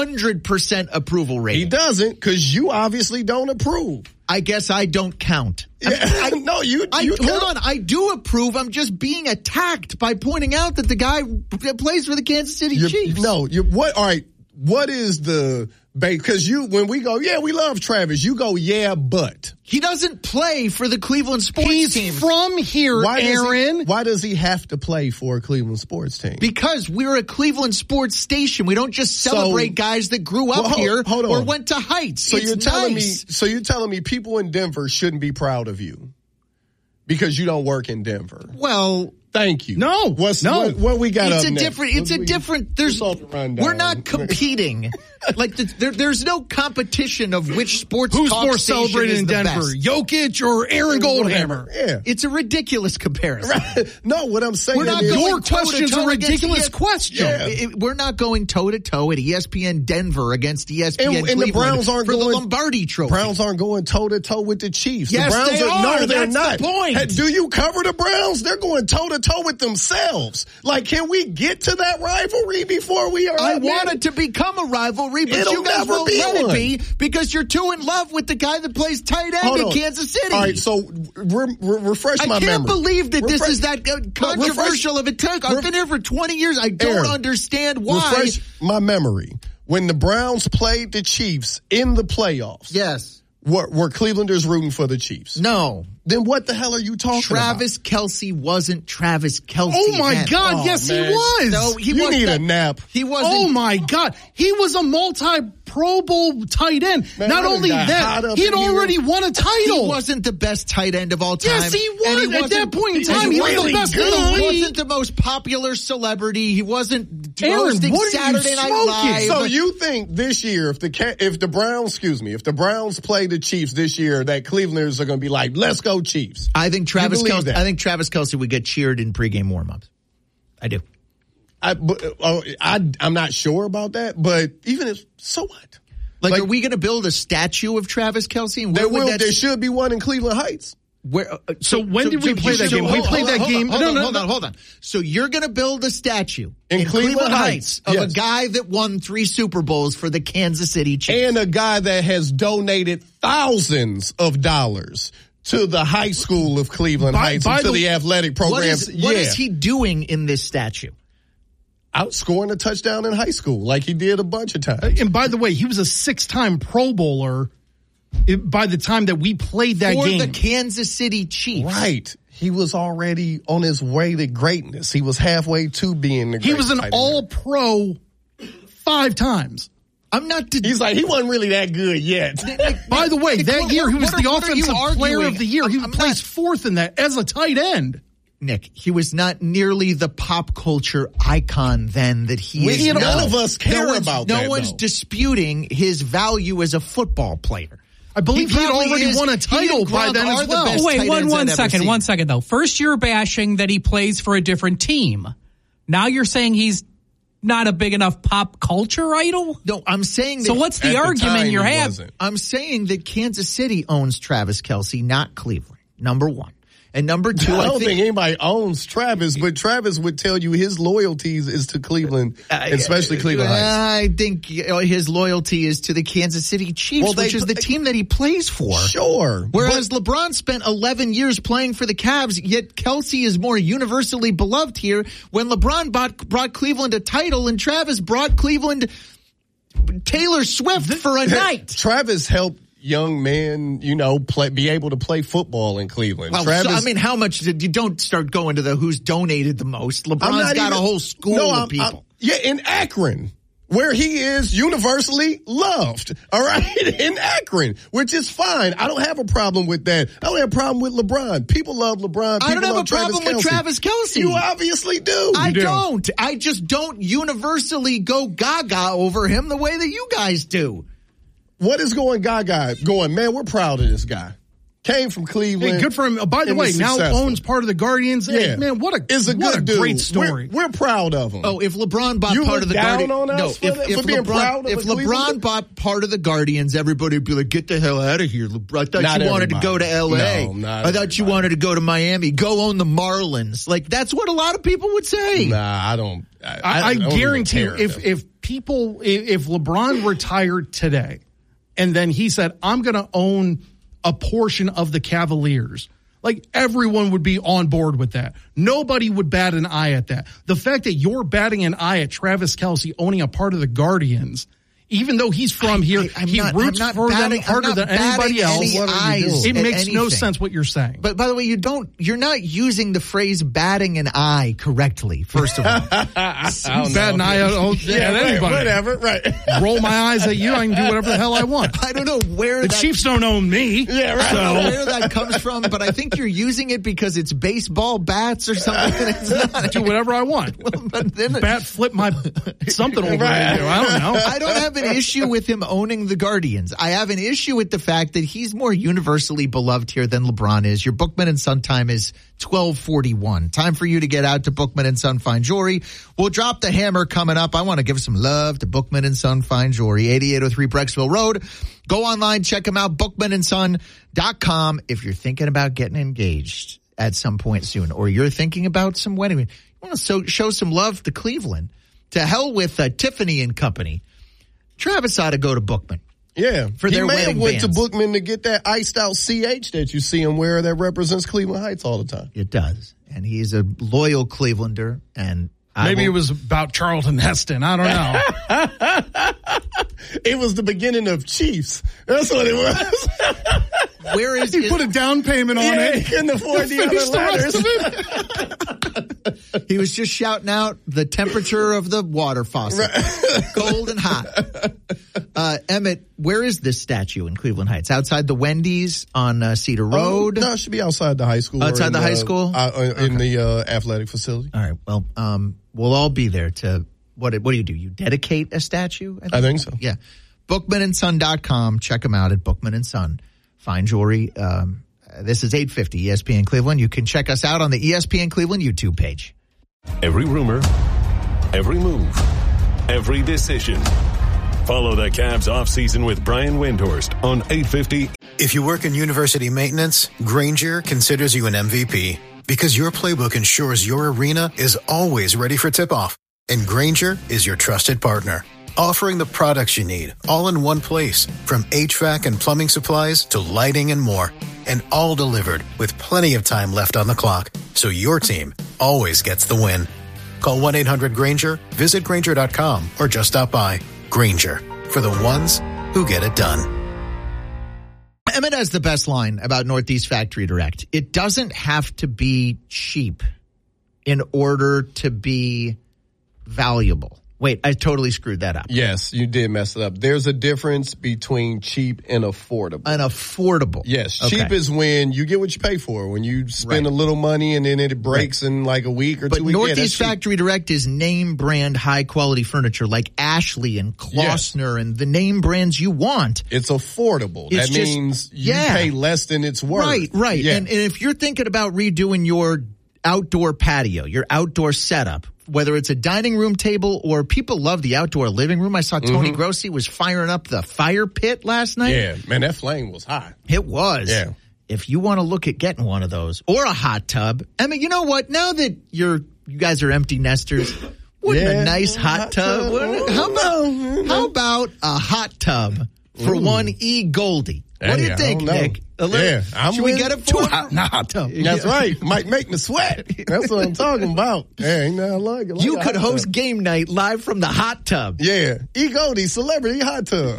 S1: 100% approval rating.
S2: He doesn't, because you obviously don't approve.
S1: I guess I don't count.
S2: No, you
S1: hold on. I do approve. I'm just being attacked by pointing out that the guy plays for the Kansas City Chiefs.
S2: All right. What is the base? Because when we go, yeah, we love Travis, you go, yeah, but
S1: he doesn't play for the Cleveland sports team.
S3: He's from here, Aaron.
S2: Why does he have to play for a Cleveland sports team?
S1: Because we're a Cleveland sports station. We don't just celebrate guys that grew up here or went to Heights.
S2: So you're telling me people in Denver shouldn't be proud of you because you don't work in Denver.
S1: Well,
S2: thank you.
S3: No,
S2: what we got?
S1: It's a different. We're not competing. Like there's no competition of which sports.
S3: Who's
S1: talk
S3: more
S1: station
S3: celebrated
S1: is
S3: in
S1: the
S3: Denver,
S1: best.
S3: Jokic or Aaron Goldhammer?
S2: Yeah,
S1: it's a ridiculous comparison.
S2: Right. No, what I'm saying
S1: is
S3: your question's a ridiculous question.
S1: Yeah. We're not going toe to toe at ESPN Denver against ESPN Cleveland
S2: and the Browns aren't
S1: for the Lombardi Trophy.
S2: Browns aren't going toe to toe with the Chiefs.
S1: Yes,
S2: the Browns
S1: they are.
S2: No, they're
S1: That's
S2: not.
S1: The point.
S2: Hey, do you cover the Browns? They're going toe to toe with themselves. Like, can we get to that rivalry before we are?
S1: I want it to become a rivalry, but you guys won't let it be because you're too in love with the guy that plays tight end in Kansas City.
S2: All right, so refresh my memory.
S1: I can't believe that this is that controversial of a take. I've been here for 20 years. I don't understand why.
S2: Refresh my memory. When the Browns played the Chiefs in the playoffs.
S1: Yes.
S2: Were Clevelanders rooting for the Chiefs?
S1: No.
S2: Then what the hell are you talking
S1: Travis
S2: about?
S1: Kelce wasn't Travis Kelce.
S3: Oh my God! Yes,
S2: man.
S3: he was.
S1: No,
S2: you need a nap.
S1: He wasn't.
S3: Oh my God! He was a multi-Pro Bowl tight end.
S2: Man,
S3: Not only that, he had already won a title.
S1: He wasn't the best tight end of all time.
S3: Yes, he was. At that point in time, he was the best in the league.
S1: He wasn't the most popular celebrity. He wasn't
S3: hosting
S1: Saturday Night Live.
S2: So you think this year, if the Browns play the Chiefs this year, that Clevelanders are going to be like, let's go Chiefs?
S1: I think Travis Kelce would get cheered in pregame warm-ups. I do.
S2: I'm not sure about that, but even if so, what?
S1: Like, are we going to build a statue of Travis Kelce? And
S2: there should be one in Cleveland Heights.
S3: When did we play that game? We played that game.
S1: Hold on. So you're going to build a statue in Cleveland Heights of a guy that won 3 Super Bowls for the Kansas City Chiefs.
S2: And a guy that has donated thousands of dollars to the high school of Cleveland Heights and to the athletic programs.
S1: What is he doing in this statue?
S2: Outscoring a touchdown in high school like he did a bunch of times.
S3: And by the way, he was a 6-time Pro Bowler by the time that we played that game.
S1: For the Kansas City Chiefs.
S2: Right. He was already on his way to greatness. He was halfway to being the greatest.
S3: He was an all-pro 5 times.
S2: He's like, he wasn't really that good yet.
S3: By the way, that year he was the offensive player of the year. He placed 4th in that as a tight end.
S1: Nick, he was not nearly the pop culture icon then that he is now.
S2: None of us care about that.
S1: No one's disputing his value as a football player.
S3: I believe he had already won a title by then as well.
S17: Wait, one second though. First you're bashing that he plays for a different team. Now you're saying he's not a big enough pop culture idol?
S1: No, I'm saying that.
S17: So what's the argument you're having?
S1: I'm saying that Kansas City owns Travis Kelce, not Cleveland. Number one. And number 2,
S2: I don't think anybody owns Travis, but Travis would tell you his loyalties is to Cleveland, especially Cleveland Heights.
S1: I think his loyalty is to the Kansas City Chiefs, which is the team that he plays for.
S2: Sure.
S1: Whereas LeBron spent 11 years playing for the Cavs, yet Kelce is more universally beloved here when LeBron brought Cleveland a title and Travis brought Cleveland Taylor Swift for a night.
S2: Travis helped young men, be able to play football in Cleveland.
S1: Well,
S2: Travis,
S1: how much did you don't start going to the who's donated the most? LeBron's got a whole school of people.
S2: In Akron. where he is universally loved, all right, in Akron, which is fine. I don't have a problem with that. I don't have a problem with LeBron. People love LeBron.
S1: I don't have a problem with Travis Kelce.
S2: You obviously do.
S1: I don't. I just don't universally go gaga over him the way that you guys do.
S2: What is going gaga? Going, man, we're proud of this guy. Came from Cleveland.
S3: Hey, good for him. By the way, now owns part of the Guardians.
S2: Yeah.
S3: Hey, man, what a
S2: dude.
S3: Great story.
S2: We're proud of him.
S1: Oh, if LeBron bought part of the Guardians. If LeBron bought part of the Guardians, everybody would be like, get the hell out of here. I thought you wanted to go to L.A. I thought you wanted to go to Miami. Go own the Marlins. Like, that's what a lot of people would say.
S2: Nah, I don't.
S3: I guarantee you, if LeBron retired today and then he said, I'm going to own a portion of the Cavaliers, like, everyone would be on board with that. Nobody would bat an eye at that. The fact that you're batting an eye at Travis Kelce owning a part of the Guardians, even though he's from here, he roots for them harder than anybody else. It makes no sense what you're saying.
S1: But by the way, you're not using the phrase batting an eye correctly, first of all.
S3: Bat an eye at anybody.
S2: Whatever, right.
S3: Roll my eyes at you, I can do whatever the hell I want.
S1: I don't know where
S3: the Chiefs don't own me.
S2: Yeah, right.
S1: I don't know where that comes from, but I think you're using it because it's baseball bats or something. It's not.
S3: Do whatever I want.
S1: But then
S3: bat flip my something over right. I don't know.
S1: I don't have an issue with him owning the Guardians. I have an issue with the fact that he's more universally beloved here than LeBron is. Your Bookman and Son time is 12:41. Time for you to get out to Bookman and Son Fine Jewelry. We'll drop the hammer coming up. I want to give some love to Bookman and Son Fine Jewelry, 8803 Brecksville Road. Go online, check them out, bookmanandson.com. If you're thinking about getting engaged at some point soon, or you're thinking about some wedding, you want to show some love to Cleveland. To hell with Tiffany and Company. Travis ought to go to Bookman.
S2: Yeah.
S1: For their wedding
S2: He may have went to
S1: bands.
S2: Bookman to get that iced out CH that you see him wear that represents Cleveland Heights all the time.
S1: It does. And he's a loyal Clevelander. And
S3: maybe it was about Charlton Heston. I don't know.
S2: It was the beginning of Chiefs. That's what it was.
S1: Where is
S3: he? Put a down payment on it.
S2: He couldn't afford the other letters.
S1: He was just shouting out the temperature of the water faucet. Right. Cold and hot. Emmett, where is this statue in Cleveland Heights? Outside the Wendy's on Cedar Road?
S2: No, it should be outside the high school.
S1: Outside the high school?
S2: In the athletic facility.
S1: All right. Well, we'll all be there to, what do you do? You dedicate a statue?
S2: I think so.
S1: Yeah. BookmanandSon.com. Check them out at Bookman and Son. Fine jewelry. This is 850 ESPN Cleveland. You can check us out on the ESPN Cleveland YouTube page.
S5: Every rumor, every move, every decision. Follow the Cavs offseason with Brian Windhorst on 850.
S8: If you work in university maintenance, Grainger considers you an MVP because your playbook ensures your arena is always ready for tip-off. And Grainger is your trusted partner, offering the products you need all in one place, from HVAC and plumbing supplies to lighting and more. And all delivered with plenty of time left on the clock, so your team always gets the win. Call 1-800-GRAINGER, visit Grainger.com, or just stop by. Grainger, for the ones who get it done.
S1: Emmett has the best line about Northeast Factory Direct. It doesn't have to be cheap in order to be valuable. Wait, I totally screwed that up.
S2: Yes, you did mess it up. There's a difference between cheap and affordable.
S1: An affordable.
S2: Yes, cheap is when you get what you pay for. When you spend a little money and then it breaks in like a week or 2 weeks.
S1: But Northeast Factory Direct is name brand high quality furniture like Ashley and Klossner and the name brands you want.
S2: It's affordable. That means you pay less than it's worth.
S1: Right.
S2: Yeah.
S1: And if you're thinking about redoing your outdoor patio, your outdoor setup, whether it's a dining room table or people love the outdoor living room. I saw Tony Grossi was firing up the fire pit last night.
S2: Yeah, man, that flame was hot.
S1: It was.
S2: Yeah.
S1: If you want to look at getting one of those or a hot tub, I mean, you know what? Now that you guys are empty nesters, wouldn't a nice hot tub? How about a hot tub for one E. Goldie? What do you think, Nick? Should we get it for him?
S3: Hot tub.
S2: That's right. Might make me sweat. That's what I'm talking about. Hey, ain't nothing like it.
S1: You could host game night live from the hot tub.
S2: Yeah. Egoti, celebrity hot tub.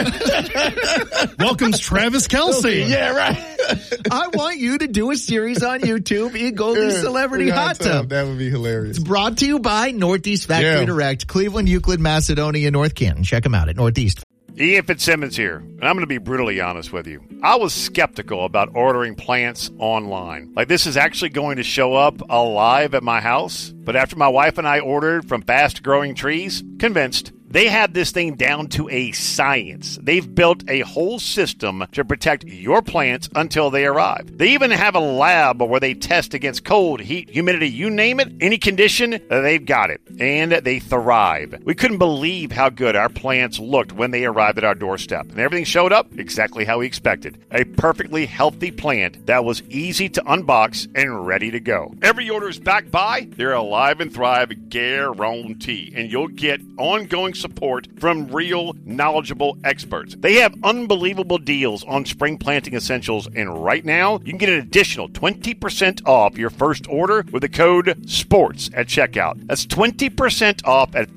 S3: Welcome's Travis Kelce.
S2: Yeah, right.
S1: I want you to do a series on YouTube, Egoti Celebrity Hot Tub.
S2: That would be hilarious.
S1: It's brought to you by Northeast Factory Direct, Cleveland, Euclid, Macedonia, North Canton. Check them out at Northeast.
S9: Ian Fitzsimmons here, and I'm going to be brutally honest with you. I was skeptical about ordering plants online. Like, this is actually going to show up alive at my house. But after my wife and I ordered from Fast Growing Trees, convinced. They have this thing down to a science. They've built a whole system to protect your plants until they arrive. They even have a lab where they test against cold, heat, humidity, you name it, any condition, they've got it. And they thrive. We couldn't believe how good our plants looked when they arrived at our doorstep. And everything showed up exactly how we expected. A perfectly healthy plant that was easy to unbox and ready to go. Every order is backed by their Alive and Thrive guarantee. And you'll get ongoing support from real, knowledgeable experts. They have unbelievable deals on spring planting essentials, and right now, you can get an additional 20% off your first order with the code SPORTS at checkout. That's 20% off at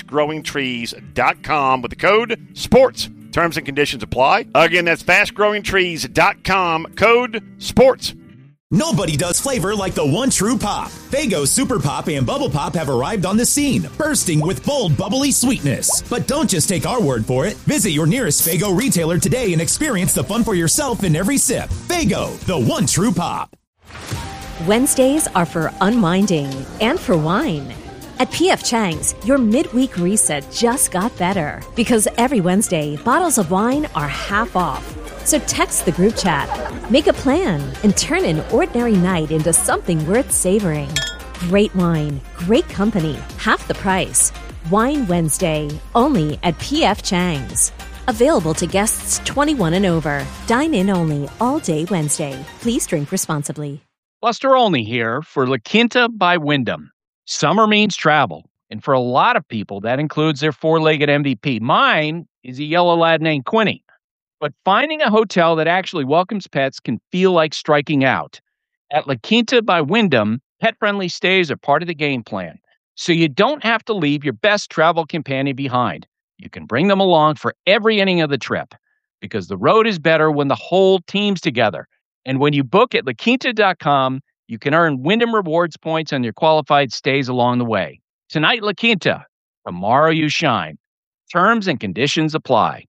S9: fastgrowingtrees.com with the code SPORTS. Terms and conditions apply. Again, that's fastgrowingtrees.com, code SPORTS.
S14: Nobody does flavor like the one true pop. Faygo Super Pop and Bubble Pop have arrived on the scene, bursting with bold, bubbly sweetness. But don't just take our word for it. Visit your nearest Faygo retailer today and experience the fun for yourself in every sip. Faygo, the one true pop.
S21: Wednesdays are for unwinding and for wine. At P.F. Chang's, your midweek reset just got better because every Wednesday, bottles of wine are half off. So text the group chat, make a plan, and turn an ordinary night into something worth savoring. Great wine, great company, half the price. Wine Wednesday, only at P.F. Chang's. Available to guests 21 and over. Dine in only all day Wednesday. Please drink responsibly.
S12: Buster Olney here for La Quinta by Wyndham. Summer means travel, and for a lot of people, that includes their four-legged MVP. Mine is a yellow lad named Quinny. But finding a hotel that actually welcomes pets can feel like striking out. At La Quinta by Wyndham, pet-friendly stays are part of the game plan, so you don't have to leave your best travel companion behind. You can bring them along for every inning of the trip, because the road is better when the whole team's together. And when you book at LaQuinta.com, you can earn Wyndham Rewards points on your qualified stays along the way. Tonight, La Quinta. Tomorrow, you shine. Terms and conditions apply.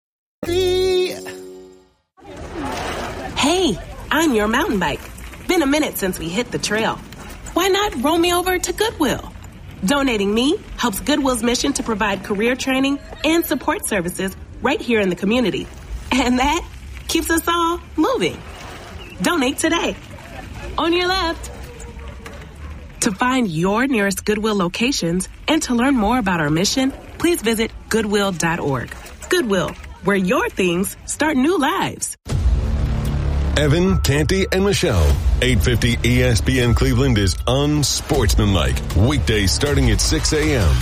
S22: Hey, I'm your mountain bike. Been a minute since we hit the trail. Why not roll me over to Goodwill? Donating me helps Goodwill's mission to provide career training and support services right here in the community. And that keeps us all moving. Donate today. On your left. To find your nearest Goodwill locations and to learn more about our mission, please visit Goodwill.org. Goodwill, where your things start new lives.
S5: Evan, Canty, and Michelle. 850 ESPN Cleveland is unsportsmanlike. Weekdays starting at 6 a.m.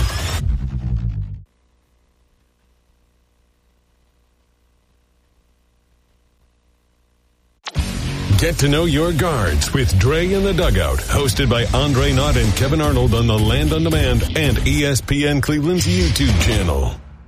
S5: Get to know your guards with Dre in the Dugout, hosted by Andre Knott and Kevin Arnold on the Land on Demand and ESPN Cleveland's YouTube channel.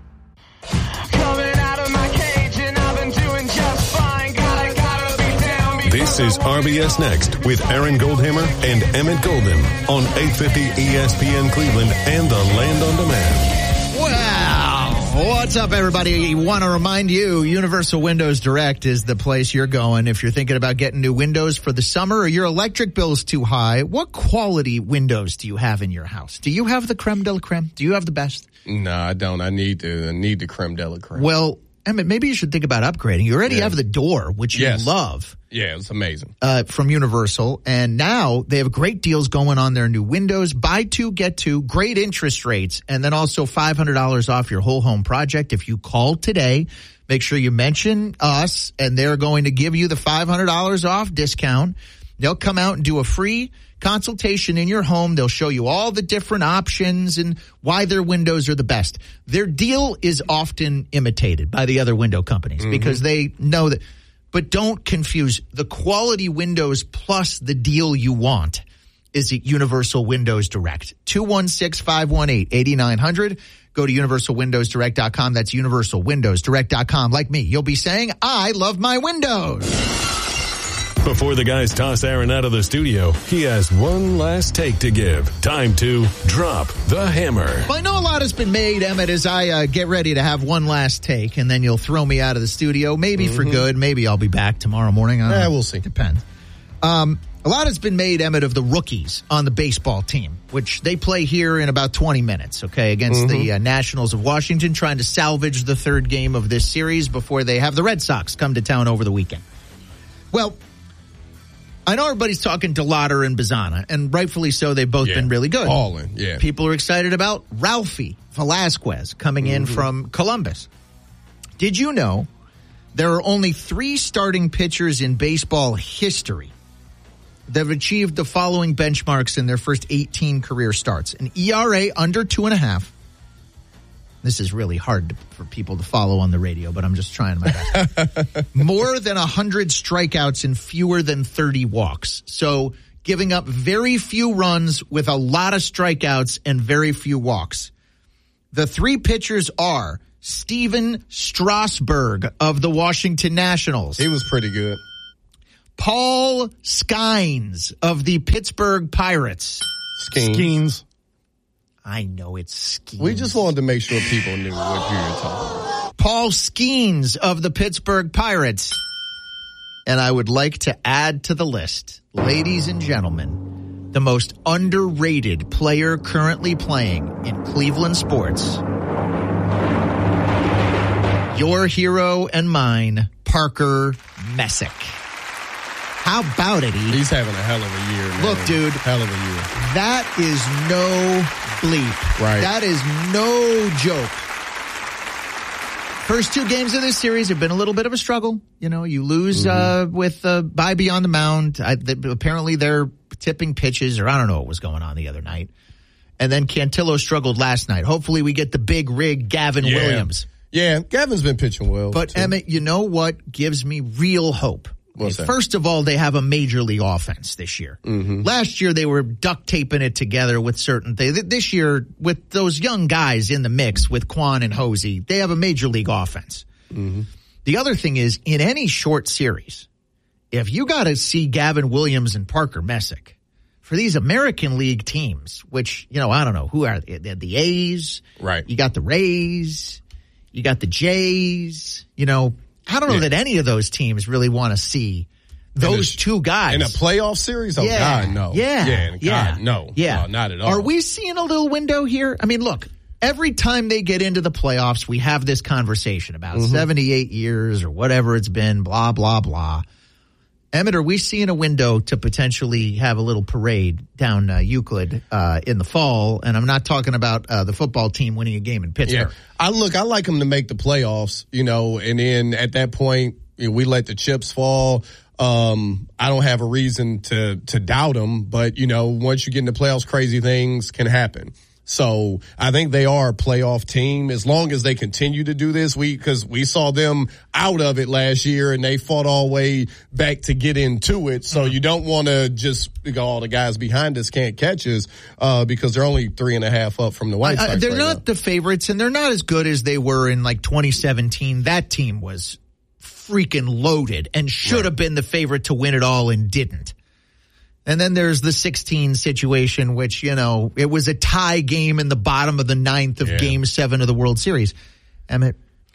S5: This is RBS Next with Aaron Goldhammer and Emmett Golden on 850 ESPN Cleveland and the Land on Demand.
S1: Wow. What's up, everybody? Want to remind you, Universal Windows Direct is the place you're going if you're thinking about getting new windows for the summer or your electric bill's too high. What quality windows do you have in your house? Do you have the creme de la creme? Do you have the best?
S2: No, I don't. I need the creme de la creme.
S1: Well, Emmett, maybe you should think about upgrading. You already have the door, which you love.
S2: Yeah, it's amazing.
S1: From Universal. And now they have great deals going on their new windows. Buy two, get two. Great interest rates. And then also $500 off your whole home project. If you call today, make sure you mention us, and they're going to give you the $500 off discount. They'll come out and do a free consultation in your home. They'll show you all the different options and why their windows are the best. Their deal is often imitated by the other window companies because they know that. But don't confuse the quality windows plus the deal you want is at Universal Windows Direct. 216-518-8900. Go to universalwindowsdirect.com. That's universalwindowsdirect.com. Like me, you'll be saying, I love my windows.
S5: Before the guys toss Aaron out of the studio, he has one last take to give. Time to drop the hammer.
S1: Well, I know a lot has been made, Emmett, as I get ready to have one last take, and then you'll throw me out of the studio, maybe for good. Maybe I'll be back tomorrow morning. I don't know.
S2: We'll see.
S1: Depends. A lot has been made, Emmett, of the rookies on the baseball team, which they play here in about 20 minutes, okay, against the Nationals of Washington, trying to salvage the third game of this series before they have the Red Sox come to town over the weekend. Well, I know everybody's talking DeLauder and Bazzana, and rightfully so. They've both been really good.
S2: All in, yeah.
S1: People are excited about Ralphie Velasquez coming in from Columbus. Did you know there are only 3 starting pitchers in baseball history that have achieved the following benchmarks in their first 18 career starts? An ERA under 2.5. This is really hard for people to follow on the radio, but I'm just trying my best. More than 100 strikeouts and fewer than 30 walks. So giving up very few runs with a lot of strikeouts and very few walks. The 3 pitchers are Steven Strasburg of the Washington Nationals.
S2: He was pretty good.
S1: Paul Skeens of the Pittsburgh Pirates.
S2: Skeens.
S1: I know it's Skeens.
S2: We just wanted to make sure people knew what you were talking about.
S1: Paul Skeens of the Pittsburgh Pirates. And I would like to add to the list, ladies and gentlemen, the most underrated player currently playing in Cleveland sports. Your hero and mine, Parker Messick. How about it, E?
S2: He's having a hell of a year, man.
S1: Look, dude.
S2: Hell of a year.
S1: That is no bleep.
S2: Right.
S1: That is no joke. First 2 games of this series have been a little bit of a struggle. You know, you lose with Bybee on the mound. Apparently they're tipping pitches, or I don't know what was going on the other night. And then Cantillo struggled last night. Hopefully we get the big rig Gavin Williams.
S2: Yeah, Gavin's been pitching well.
S1: But,
S2: too.
S1: Emmett, you know what gives me real hope?
S2: What's that?
S1: First of all, they have a major league offense this year. Last year, they were duct taping it together with certain things. This year, with those young guys in the mix with Quan and Hosey, they have a major league offense. The other thing is, in any short series, if you got to see Gavin Williams and Parker Messick for these American League teams, which, you know, I don't know, who are they? The A's.
S2: Right.
S1: You got the Rays. You got the Jays. You know, I don't know that any of those teams really want to see those 2 guys.
S2: In a playoff series? Oh, God, no. God, no. No, not at all.
S1: Are we seeing a little window here? I mean, look, every time they get into the playoffs, we have this conversation about 78 years or whatever it's been, blah, blah, blah. Emmett, are we seeing a window to potentially have a little parade down Euclid in the fall? And I'm not talking about the football team winning a game in Pittsburgh.
S2: Yeah. I like them to make the playoffs, you know, and then at that point, you know, we let the chips fall. I don't have a reason to doubt them, but, you know, once you get into playoffs, crazy things can happen. So I think they are a playoff team as long as they continue to do this. Because we saw them out of it last year and they fought all the way back to get into it. So you don't want to just go, all the guys behind us can't catch us, because they're only 3.5 up from the White Sox.
S1: They're not the favorites, and they're not as good as they were in like 2017. That team was freaking loaded and should have been the favorite to win it all and didn't. And then there's the 16 situation, which, you know, it was a tie game in the bottom of the 9th of Game 7 of the World Series. Emmett,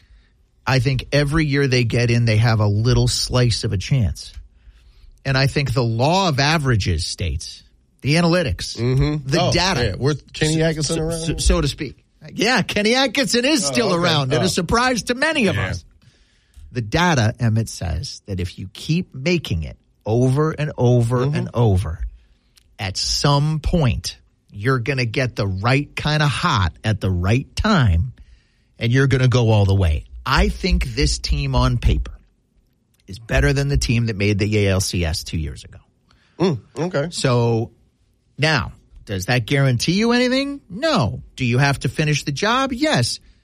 S1: I think every year they get in, they have a little slice of a chance. And I think the law of averages states, the analytics, the data.
S2: Yeah. With Kenny Atkinson around?
S1: So to speak. Yeah, Kenny Atkinson is still around, and a surprise to many of us. The data, Emmett, says that if you keep making it over and over and over, at some point, you're going to get the right kind of hot at the right time, and you're going to go all the way. I think this team on paper is better than the team that made the ALCS 2 years ago.
S2: Okay.
S1: So now, does that guarantee you anything? No. Do you have to finish the job? Yes.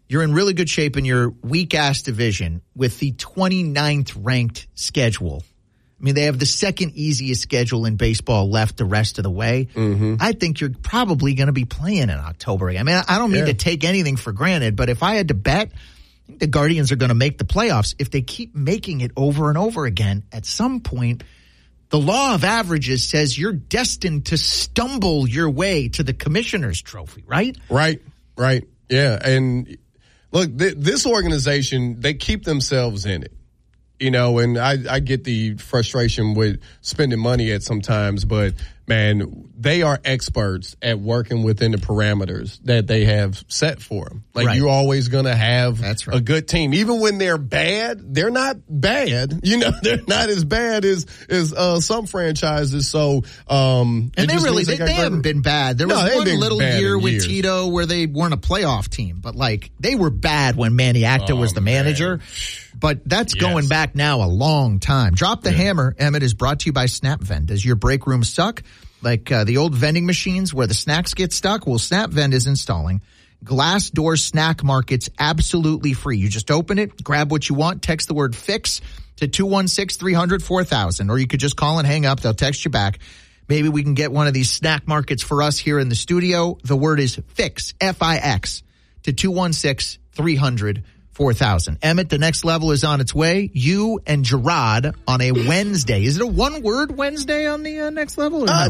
S1: you're in really good shape in your weak-ass division with the 29th ranked schedule. I mean, they have the second easiest schedule in baseball left the rest of the way.
S2: Mm-hmm.
S1: I think you're probably going to be playing in October. I mean, I don't mean to take anything for granted, but if I had to bet, I think the Guardians are going to make the playoffs. If they keep making it over and over again, at some point, the law of averages says you're destined to stumble your way to the Commissioner's Trophy, right?
S2: Right. Yeah, and look, this organization, they keep themselves in it. You know, and I get the frustration with spending money at sometimes, but man, they are experts at working within the parameters that they have set for them. Like you're always going to have a good team. Even when they're bad, they're not bad. You know, they're not as bad as some franchises. So,
S1: and they haven't been bad. There was one little year with Tito where they weren't a playoff team, but like they were bad when Manny Acta was the manager. But that's going back now a long time. Drop the Hammer, Emmett, is brought to you by SnapVend. Does your break room suck? Like the old vending machines where the snacks get stuck? Well, SnapVend is installing glass door snack markets absolutely free. You just open it, grab what you want, text the word FIX to 216-300-4000. Or you could just call and hang up. They'll text you back. Maybe we can get one of these snack markets for us here in the studio. The word is FIX, F-I-X, to 216-300-4000. Emmett, the next level is on its way. You and Gerard on a Wednesday. Is it a one-word Wednesday on the next level? Or